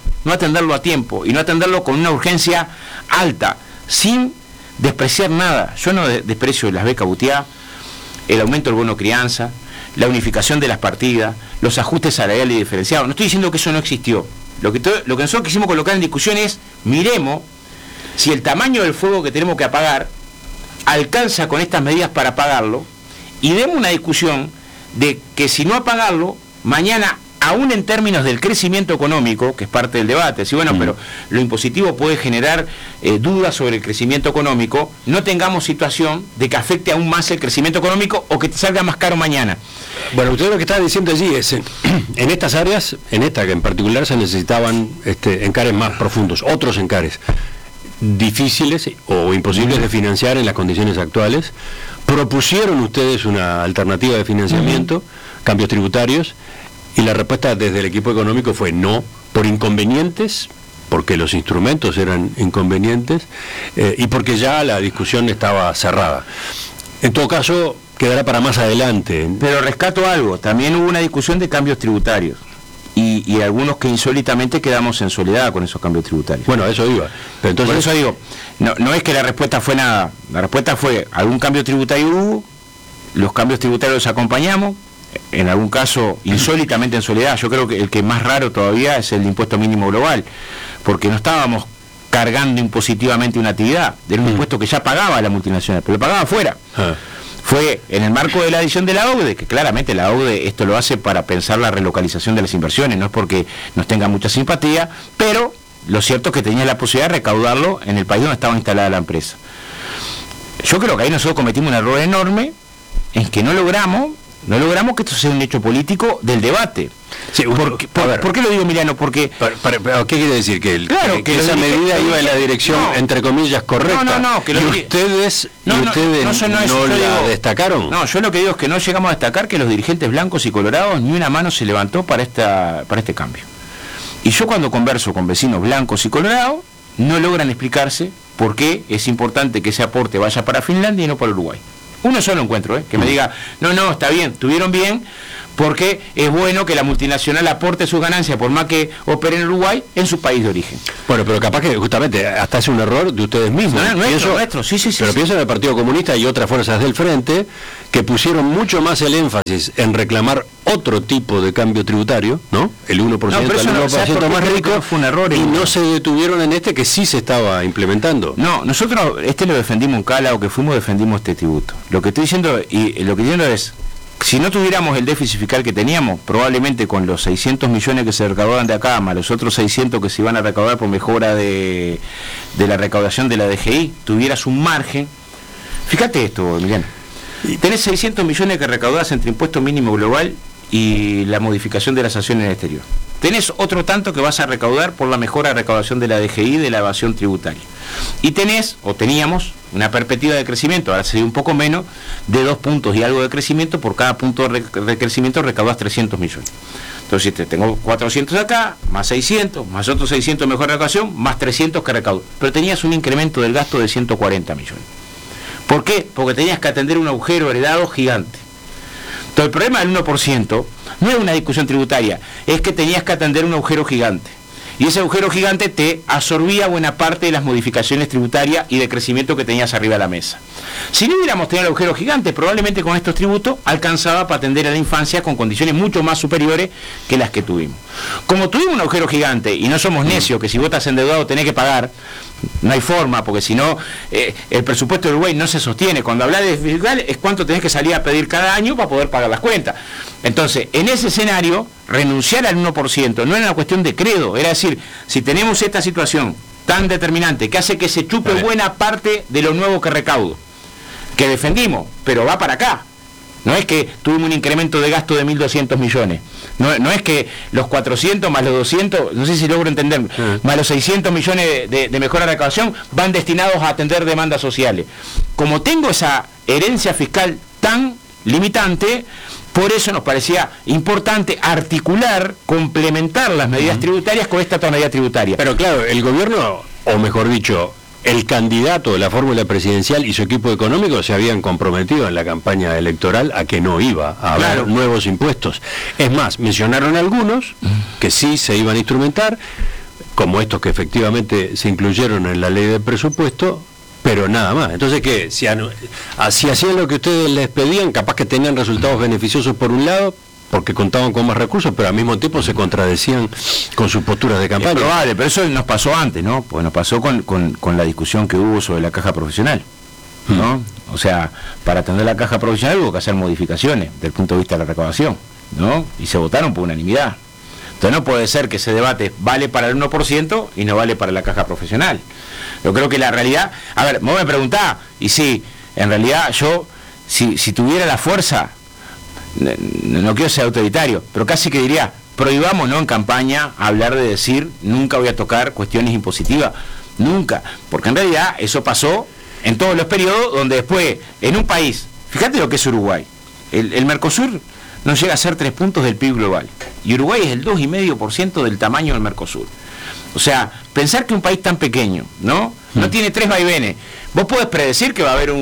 y no atenderlo con una urgencia alta, sin despreciar nada. Yo no desprecio las becas Butiá, el aumento del bono crianza, la unificación de las partidas, los ajustes salariales y diferenciados. No estoy diciendo que eso no existió. Lo que nosotros quisimos colocar en discusión es, miremos si el tamaño del fuego que tenemos que apagar alcanza con estas medidas para apagarlo, y demos una discusión de que si no apagarlo, mañana, aún en términos del crecimiento económico, que es parte del debate, si bueno, pero lo impositivo puede generar dudas sobre el crecimiento económico, no tengamos situación de que afecte aún más el crecimiento económico o que te salga más caro mañana. Bueno, usted lo que está diciendo allí es, en estas áreas, en esta que en particular se necesitaban encares más profundos, otros encares difíciles o imposibles de financiar en las condiciones actuales. Propusieron ustedes una alternativa de financiamiento, cambios tributarios, y la respuesta desde el equipo económico fue no, por inconvenientes, porque los instrumentos eran inconvenientes, y porque ya la discusión estaba cerrada. En todo caso, quedará para más adelante. Pero rescato algo, también hubo una discusión de cambios tributarios, y algunos que insólitamente quedamos en soledad con esos cambios tributarios. Bueno, eso iba. Pero entonces, por eso digo, no es que la respuesta fue nada, la respuesta fue, algún cambio tributario hubo, los cambios tributarios los acompañamos, en algún caso insólitamente en soledad. Yo creo que el que más raro todavía es el impuesto mínimo global, porque no estábamos cargando impositivamente una actividad, era un impuesto que ya pagaba la multinacional, pero lo pagaba afuera. Fue en el marco de la adición de la OCDE, que claramente la OCDE esto lo hace para pensar la relocalización de las inversiones, no es porque nos tenga mucha simpatía, pero lo cierto es que tenía la posibilidad de recaudarlo en el país donde estaba instalada la empresa. Yo creo que ahí nosotros cometimos un error enorme en que no logramos que esto sea un hecho político del debate. Sí, ¿por qué lo digo, Emiliano? Porque ¿qué quiere decir? Que esa medida iba en la dirección, entre comillas, correcta. Y ustedes no la destacaron. No, yo lo que digo es que no llegamos a destacar que los dirigentes blancos y colorados ni una mano se levantó para este cambio. Y yo cuando converso con vecinos blancos y colorados, no logran explicarse por qué es importante que ese aporte vaya para Finlandia y no para Uruguay. Uno solo encuentro, que me diga, no, está bien, estuvieron bien, porque es bueno que la multinacional aporte sus ganancias, por más que opere en Uruguay, en su país de origen. Bueno, pero capaz que justamente hasta es un error de ustedes mismos. No, nuestro, sí. Pero pienso en el Partido Comunista y otras fuerzas del Frente que pusieron mucho más el énfasis en reclamar otro tipo de cambio tributario, ¿no? El 1%, el 1% más rico, fue un error y no se detuvieron en este que sí se estaba implementando. No, nosotros lo defendimos en cada lado que fuimos, defendimos este tributo. Lo que estoy diciendo, es, si no tuviéramos el déficit fiscal que teníamos, probablemente con los 600 millones que se recaudaban de acá, más los otros 600 que se iban a recaudar por mejora de la recaudación de la DGI, tuvieras un margen. Fíjate esto, Emiliano. Tenés 600 millones que recaudás entre impuesto mínimo global y la modificación de las sanciones en el exterior. Tenés otro tanto que vas a recaudar por la mejora de recaudación de la DGI, de la evasión tributaria. Y teníamos una perspectiva de crecimiento, ahora sería un poco menos, de 2 puntos y algo de crecimiento. Por cada punto de crecimiento recaudás 300 millones. Entonces tengo 400 acá, más 600, más otros 600 de mejor recaudación, más 300 que recaudo. Pero tenías un incremento del gasto de 140 millones. ¿Por qué? Porque tenías que atender un agujero heredado gigante. Entonces el problema del 1% no es una discusión tributaria, es que tenías que atender un agujero gigante. Y ese agujero gigante te absorbía buena parte de las modificaciones tributarias y de crecimiento que tenías arriba de la mesa. Si no hubiéramos tenido el agujero gigante, probablemente con estos tributos alcanzaba para atender a la infancia con condiciones mucho más superiores que las que tuvimos. Como tuvimos un agujero gigante y no somos necios, que si vos estás endeudado tenés que pagar, no hay forma, porque si no, el presupuesto de Uruguay no se sostiene. Cuando hablas de fiscal es cuánto tenés que salir a pedir cada año para poder pagar las cuentas. Entonces, en ese escenario, renunciar al 1% no era una cuestión de credo, era decir, si tenemos esta situación tan determinante que hace que se chupe buena parte de lo nuevo que recaudo, que defendimos, pero va para acá. No es que tuvimos un incremento de gasto de 1.200 millones. No es que los 400 más los 200, no sé si logro entender, más los 600 millones de mejora de recaudación van destinados a atender demandas sociales. Como tengo esa herencia fiscal tan limitante, por eso nos parecía importante articular, complementar las medidas tributarias con esta tonalidad tributaria. Pero claro, el gobierno, o mejor dicho, el candidato de la fórmula presidencial y su equipo económico se habían comprometido en la campaña electoral a que no iba a haber nuevos impuestos. Es más, mencionaron algunos que sí se iban a instrumentar, como estos que efectivamente se incluyeron en la ley de presupuesto, pero nada más. Entonces, ¿qué? Si hacían lo que ustedes les pedían, capaz que tenían resultados beneficiosos por un lado, porque contaban con más recursos, pero al mismo tiempo se contradecían con sus posturas de campaña. Es probable, pero eso nos pasó antes, ¿no? Pues nos pasó con la discusión que hubo sobre la caja profesional, ¿no? O sea, para atender la caja profesional hubo que hacer modificaciones desde el punto de vista de la recaudación, ¿no? Y se votaron por unanimidad. Entonces no puede ser que ese debate vale para el 1% y no vale para la caja profesional. Yo creo que la realidad... A ver, vos me preguntás, y sí, en realidad yo, si tuviera la fuerza... No quiero ser autoritario, pero casi que diría, prohibámonos en campaña hablar de decir, nunca voy a tocar cuestiones impositivas, nunca, porque en realidad eso pasó en todos los periodos donde después, en un país, fíjate lo que es Uruguay, el Mercosur no llega a ser 3 puntos del PIB global, y Uruguay es el 2,5% del tamaño del Mercosur. O sea, pensar que un país tan pequeño, ¿no? No tiene 3 vaivenes. Vos podés predecir que va a haber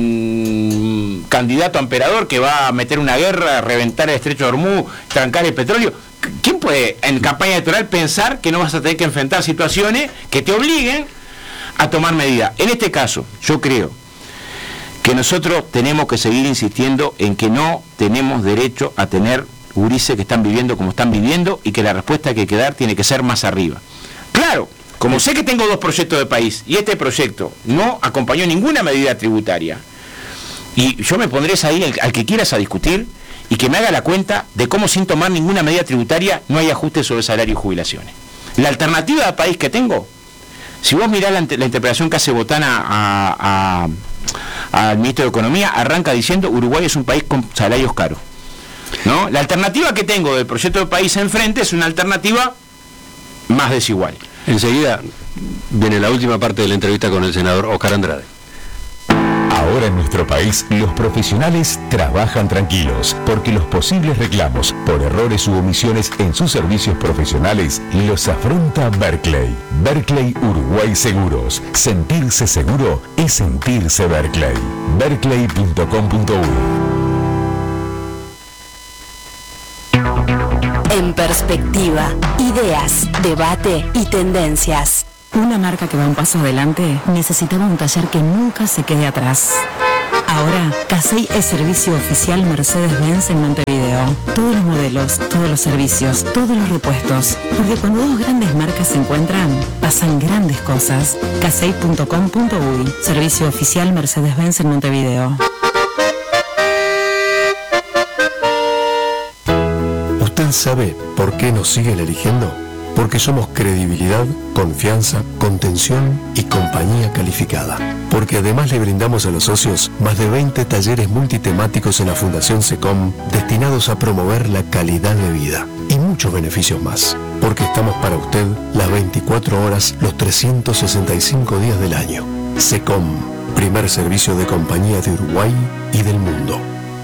un candidato a emperador que va a meter una guerra, reventar el estrecho de Hormuz, trancar el petróleo. ¿Quién puede en campaña electoral pensar que no vas a tener que enfrentar situaciones que te obliguen a tomar medidas? En este caso, yo creo que nosotros tenemos que seguir insistiendo en que no tenemos derecho a tener gurises que están viviendo como están viviendo y que la respuesta que hay que dar tiene que ser más arriba. Claro, como sé que tengo 2 proyectos de país y este proyecto no acompañó ninguna medida tributaria, y yo me pondré ahí al que quieras a discutir y que me haga la cuenta de cómo sin tomar ninguna medida tributaria no hay ajustes sobre salario y jubilaciones. La alternativa de país que tengo, si vos mirás la interpretación que hace Botana al ministro de Economía, arranca diciendo Uruguay es un país con salarios caros, ¿no? La alternativa que tengo del proyecto de país enfrente es una alternativa más desigual. Enseguida viene la última parte de la entrevista con el senador Oscar Andrade. Ahora en nuestro país, los profesionales trabajan tranquilos, porque los posibles reclamos por errores u omisiones en sus servicios profesionales los afronta Berkeley. Berkeley Uruguay Seguros. Sentirse seguro es sentirse Berkeley. Berkeley.com.uy. En perspectiva, ideas, debate y tendencias. Una marca que va un paso adelante necesitaba un taller que nunca se quede atrás. Ahora, Casey es servicio oficial Mercedes-Benz en Montevideo. Todos los modelos, todos los servicios, todos los repuestos. Porque cuando dos grandes marcas se encuentran, pasan grandes cosas. Casey.com.uy. Servicio oficial Mercedes-Benz en Montevideo. ¿Usted sabe por qué nos siguen eligiendo? Porque somos credibilidad, confianza, contención y compañía calificada. Porque además le brindamos a los socios más de 20 talleres multitemáticos en la Fundación SECOM destinados a promover la calidad de vida y muchos beneficios más. Porque estamos para usted las 24 horas, los 365 días del año. SECOM, primer servicio de compañía de Uruguay y del mundo.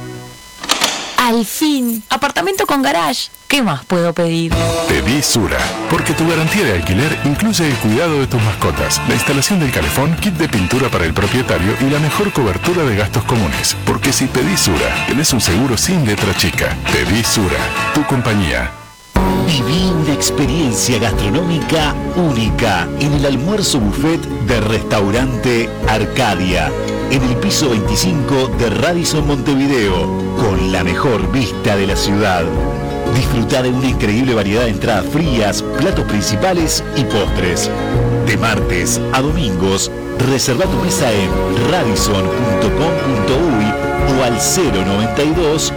Al fin, apartamento con garage. ¿Qué más puedo pedir? Pedí Sura, porque tu garantía de alquiler incluye el cuidado de tus mascotas, la instalación del calefón, kit de pintura para el propietario y la mejor cobertura de gastos comunes. Porque si pedís Sura, tenés un seguro sin letra chica. Pedí Sura, tu compañía. Viví una experiencia gastronómica única en el almuerzo buffet de Restaurante Arcadia, en el piso 25 de Radisson Montevideo, con la mejor vista de la ciudad. Disfruta de una increíble variedad de entradas frías, platos principales y postres. De martes a domingos, reserva tu mesa en radisson.com.uy o al 092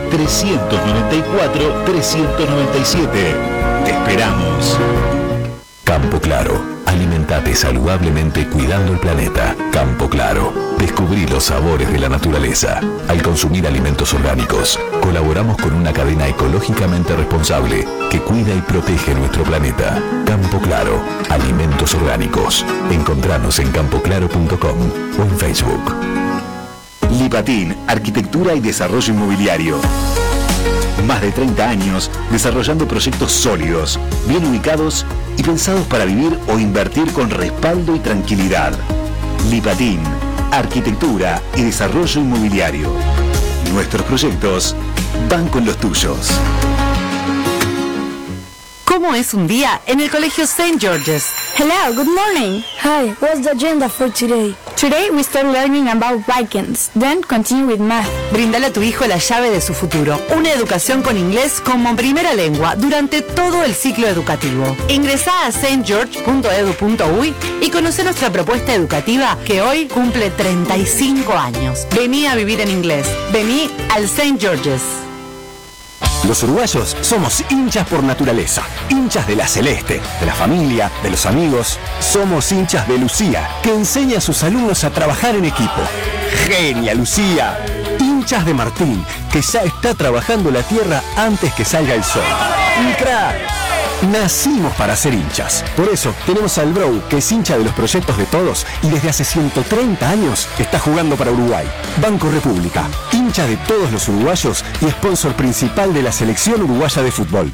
394 397. Te esperamos. Campo Claro. Alimentate saludablemente cuidando el planeta. Campo Claro. Descubrí los sabores de la naturaleza. Al consumir alimentos orgánicos, colaboramos con una cadena ecológicamente responsable que cuida y protege nuestro planeta. Campo Claro. Alimentos orgánicos. Encontranos en campoclaro.com o en Facebook. Lipatín, Arquitectura y Desarrollo Inmobiliario. Más de 30 años desarrollando proyectos sólidos, bien ubicados y pensados para vivir o invertir con respaldo y tranquilidad. Lipatín, Arquitectura y Desarrollo Inmobiliario. Nuestros proyectos van con los tuyos. ¿Cómo es un día en el Colegio St. George's? Hello, good morning. Hi, what's the agenda for today? Today we start learning about Vikings, then continue with math. Bríndale a tu hijo la llave de su futuro. Una educación con inglés como primera lengua durante todo el ciclo educativo. Ingresá a stgeorge.edu.uy y conoce nuestra propuesta educativa que hoy cumple 35 años. Vení a vivir en inglés. Vení al St. George's. Los uruguayos somos hinchas por naturaleza, hinchas de la Celeste, de la familia, de los amigos. Somos hinchas de Lucía, que enseña a sus alumnos a trabajar en equipo. ¡Genia, Lucía! Hinchas de Martín, que ya está trabajando la tierra antes que salga el sol. ¡Un crack! Nacimos para ser hinchas. Por eso tenemos al Bro, que es hincha de los proyectos de todos y desde hace 130 años está jugando para Uruguay. Banco República, hincha de todos los uruguayos y sponsor principal de la selección uruguaya de fútbol.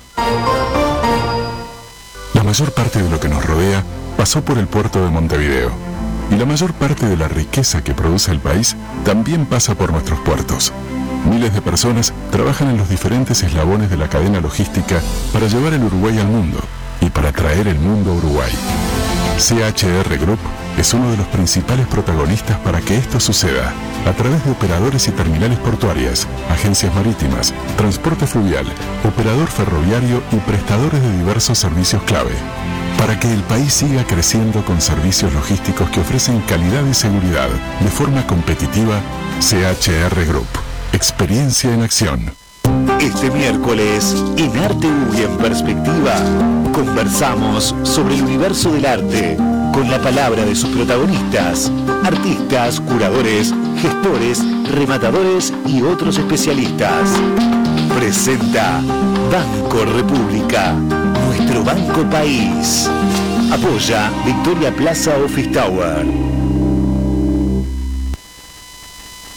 La mayor parte de lo que nos rodea pasó por el puerto de Montevideo. Y la mayor parte de la riqueza que produce el país también pasa por nuestros puertos. Miles de personas trabajan en los diferentes eslabones de la cadena logística para llevar el Uruguay al mundo y para traer el mundo a Uruguay. CHR Group es uno de los principales protagonistas para que esto suceda, a través de operadores y terminales portuarias, agencias marítimas, transporte fluvial, operador ferroviario y prestadores de diversos servicios clave. Para que el país siga creciendo con servicios logísticos que ofrecen calidad y seguridad de forma competitiva, CHR Group. Experiencia en acción. Este miércoles, en Arte y en Perspectiva, conversamos sobre el universo del arte, con la palabra de sus protagonistas, artistas, curadores, gestores, rematadores y otros especialistas. Presenta Banco República, nuestro banco país. Apoya Victoria Plaza Office Tower.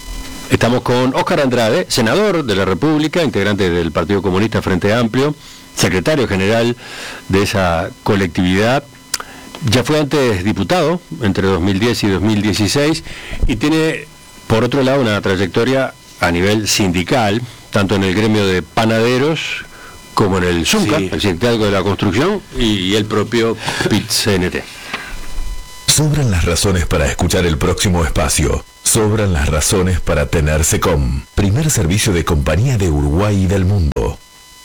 Estamos con Óscar Andrade, senador de la República, integrante del Partido Comunista Frente Amplio, secretario general de esa colectividad. Ya fue antes diputado, entre 2010 y 2016, y tiene, por otro lado, una trayectoria a nivel sindical, tanto en el gremio de panaderos como en el SUNCA, el sindicato de la construcción, y el propio PIT-CNT. Sobran las razones para escuchar el próximo espacio. Sobran las razones para tener SECOM, primer servicio de compañía de Uruguay y del mundo.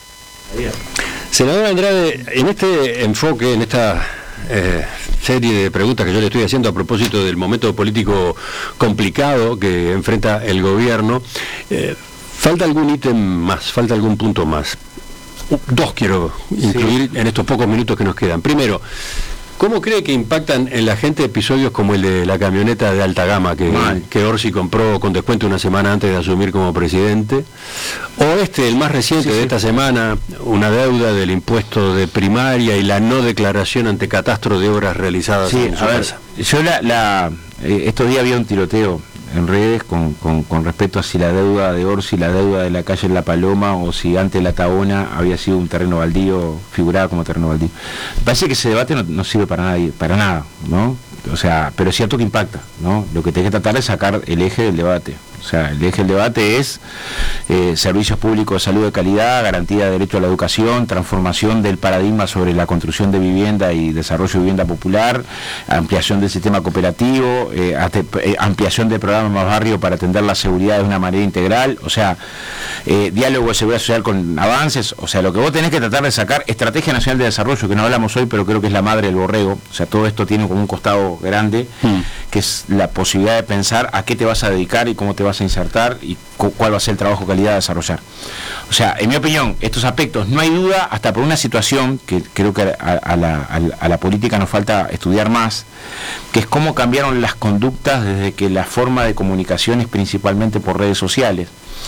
Senador Andrade, en este enfoque, en esta serie de preguntas que yo le estoy haciendo a propósito del momento político complicado que enfrenta el gobierno, falta algún ítem más, falta algún punto más. Dos quiero incluir en estos pocos minutos que nos quedan. Primero, ¿cómo cree que impactan en la gente episodios como el de la camioneta de alta gama que Orsi compró con descuento una semana antes de asumir como presidente? O el más reciente de esta semana, una deuda del impuesto de primaria y la no declaración ante catastro de obras realizadas en su casa. Yo estos días había un tiroteo en redes con respecto a si la deuda de Orsi, la deuda de la calle La Paloma, o si antes la Tabona había sido un terreno baldío, figuraba como terreno baldío. Me parece que ese debate no sirve para nada, ¿no? O sea, pero es cierto que impacta, ¿no? Lo que tenés que tratar es sacar el eje del debate. O sea, el eje del debate es servicios públicos de salud de calidad, garantía de derecho a la educación, transformación del paradigma sobre la construcción de vivienda y desarrollo de vivienda popular, ampliación del sistema cooperativo, ampliación del programa Más Barrio para atender la seguridad de una manera integral, o sea, diálogo de seguridad social con avances. O sea, lo que vos tenés que tratar de sacar, Estrategia Nacional de Desarrollo, que no hablamos hoy, pero creo que es la madre del borrego. O sea, todo esto tiene como un costado grande, que es la posibilidad de pensar a qué te vas a dedicar y cómo te vas a insertar y cuál va a ser el trabajo de calidad a desarrollar. O sea, en mi opinión, estos aspectos, no hay duda, hasta por una situación que creo que a la política nos falta estudiar más, que es cómo cambiaron las conductas desde que la forma de comunicación es principalmente por redes sociales.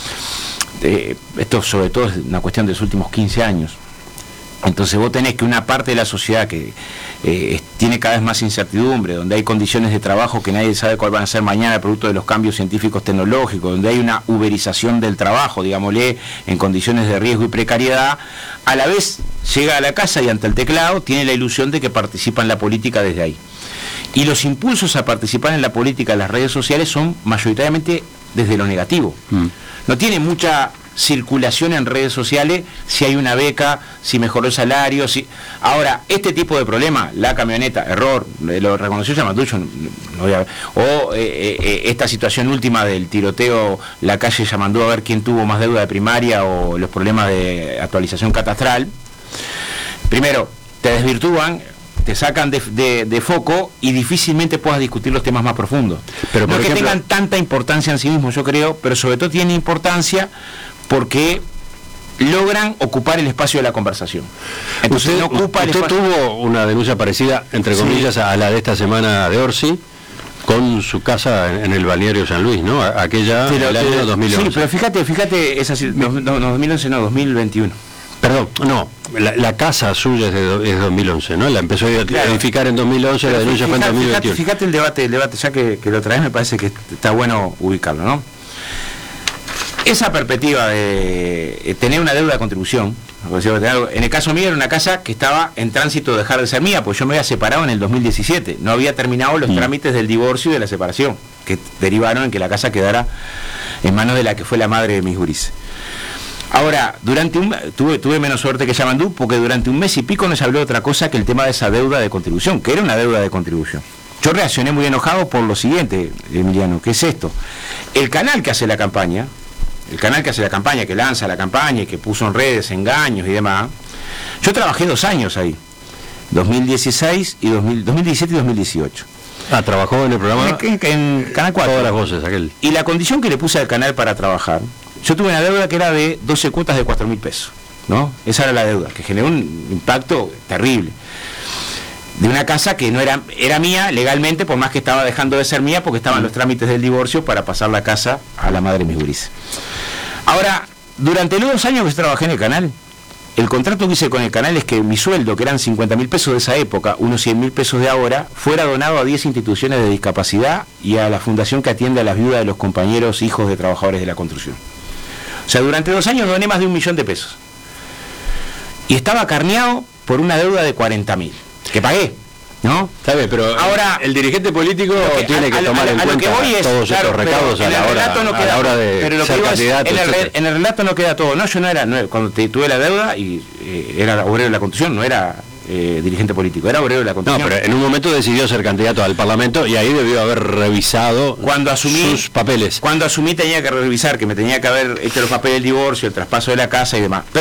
Esto sobre todo es una cuestión de los últimos 15 años. Entonces vos tenés que una parte de la sociedad que tiene cada vez más incertidumbre, donde hay condiciones de trabajo que nadie sabe cuál van a ser mañana producto de los cambios científicos tecnológicos, donde hay una uberización del trabajo, digámosle, en condiciones de riesgo y precariedad, a la vez llega a la casa y ante el teclado tiene la ilusión de que participa en la política desde ahí. Y los impulsos a participar en la política en las redes sociales son mayoritariamente desde lo negativo. No tiene mucha circulación en redes sociales si hay una beca, si mejoró el salario, si... Ahora, este tipo de problema, la camioneta, error, lo reconoció Yamanducho, esta situación última del tiroteo, la calle Yamandú, a ver quién tuvo más deuda de primaria, o los problemas de actualización catastral, primero, te desvirtúan, te sacan de foco y difícilmente puedas discutir los temas más profundos. Pero no es que tengan tanta importancia en sí mismos, yo creo, pero sobre todo tienen importancia porque logran ocupar el espacio de la conversación. Entonces, usted tuvo una denuncia parecida, entre comillas, a la de esta semana de Orsi, con su casa en el balneario San Luis, ¿no? Aquella del año 2011. Sí, pero fíjate, es así, no, 2011 no, 2021. Perdón, no, la casa suya es de 2011, ¿no? La empezó a edificar en 2011, la denuncia fue en 2021. Fíjate el debate, ya que lo traes, me parece que está bueno ubicarlo, ¿no? Esa perspectiva de tener una deuda de contribución, en el caso mío era una casa que estaba en tránsito de dejar de ser mía, pues yo me había separado en el 2017, no había terminado los trámites del divorcio y de la separación, que derivaron en que la casa quedara en manos de la que fue la madre de mis gurises. Ahora, tuve menos suerte que Yamandú, porque durante un mes y pico no se habló de otra cosa que el tema de esa deuda de contribución, que era una deuda de contribución. Yo reaccioné muy enojado por lo siguiente, Emiliano, que es esto. El canal que hace la campaña, que lanza la campaña y que puso en redes engaños y demás, yo trabajé 2 años ahí, 2017 y 2018. Trabajó en el programa en Canal 4. Todas las voces, aquel. Y la condición que le puse al canal para trabajar, yo tuve una deuda que era de 12 cuotas de 4.000 pesos, ¿no? Esa era la deuda, que generó un impacto terrible. De una casa que no era mía legalmente, por más que estaba dejando de ser mía, porque estaban los trámites del divorcio para pasar la casa a la madre de mis gurises. Ahora, durante los 2 años que trabajé en el canal, el contrato que hice con el canal es que mi sueldo, que eran 50.000 pesos de esa época, unos 100.000 pesos de ahora, fuera donado a 10 instituciones de discapacidad y a la fundación que atiende a las viudas de los compañeros hijos de trabajadores de la construcción. O sea, durante 2 años doné más de 1 millón de pesos. Y estaba carneado por una deuda de 40.000, que pagué, ¿no? Está bien, pero ahora el dirigente político tiene que tomar en cuenta todos estos recaudos a la hora de ser candidato, en el relato no queda todo. No, yo no era, cuando tuve la deuda y era obrero de la construcción, no era dirigente político, era obrero de la construcción. No, pero en un momento decidió ser candidato al Parlamento y ahí debió haber revisado sus papeles. Cuando asumí tenía que revisar, que me tenía que haber hecho los papeles del divorcio, el traspaso de la casa y demás.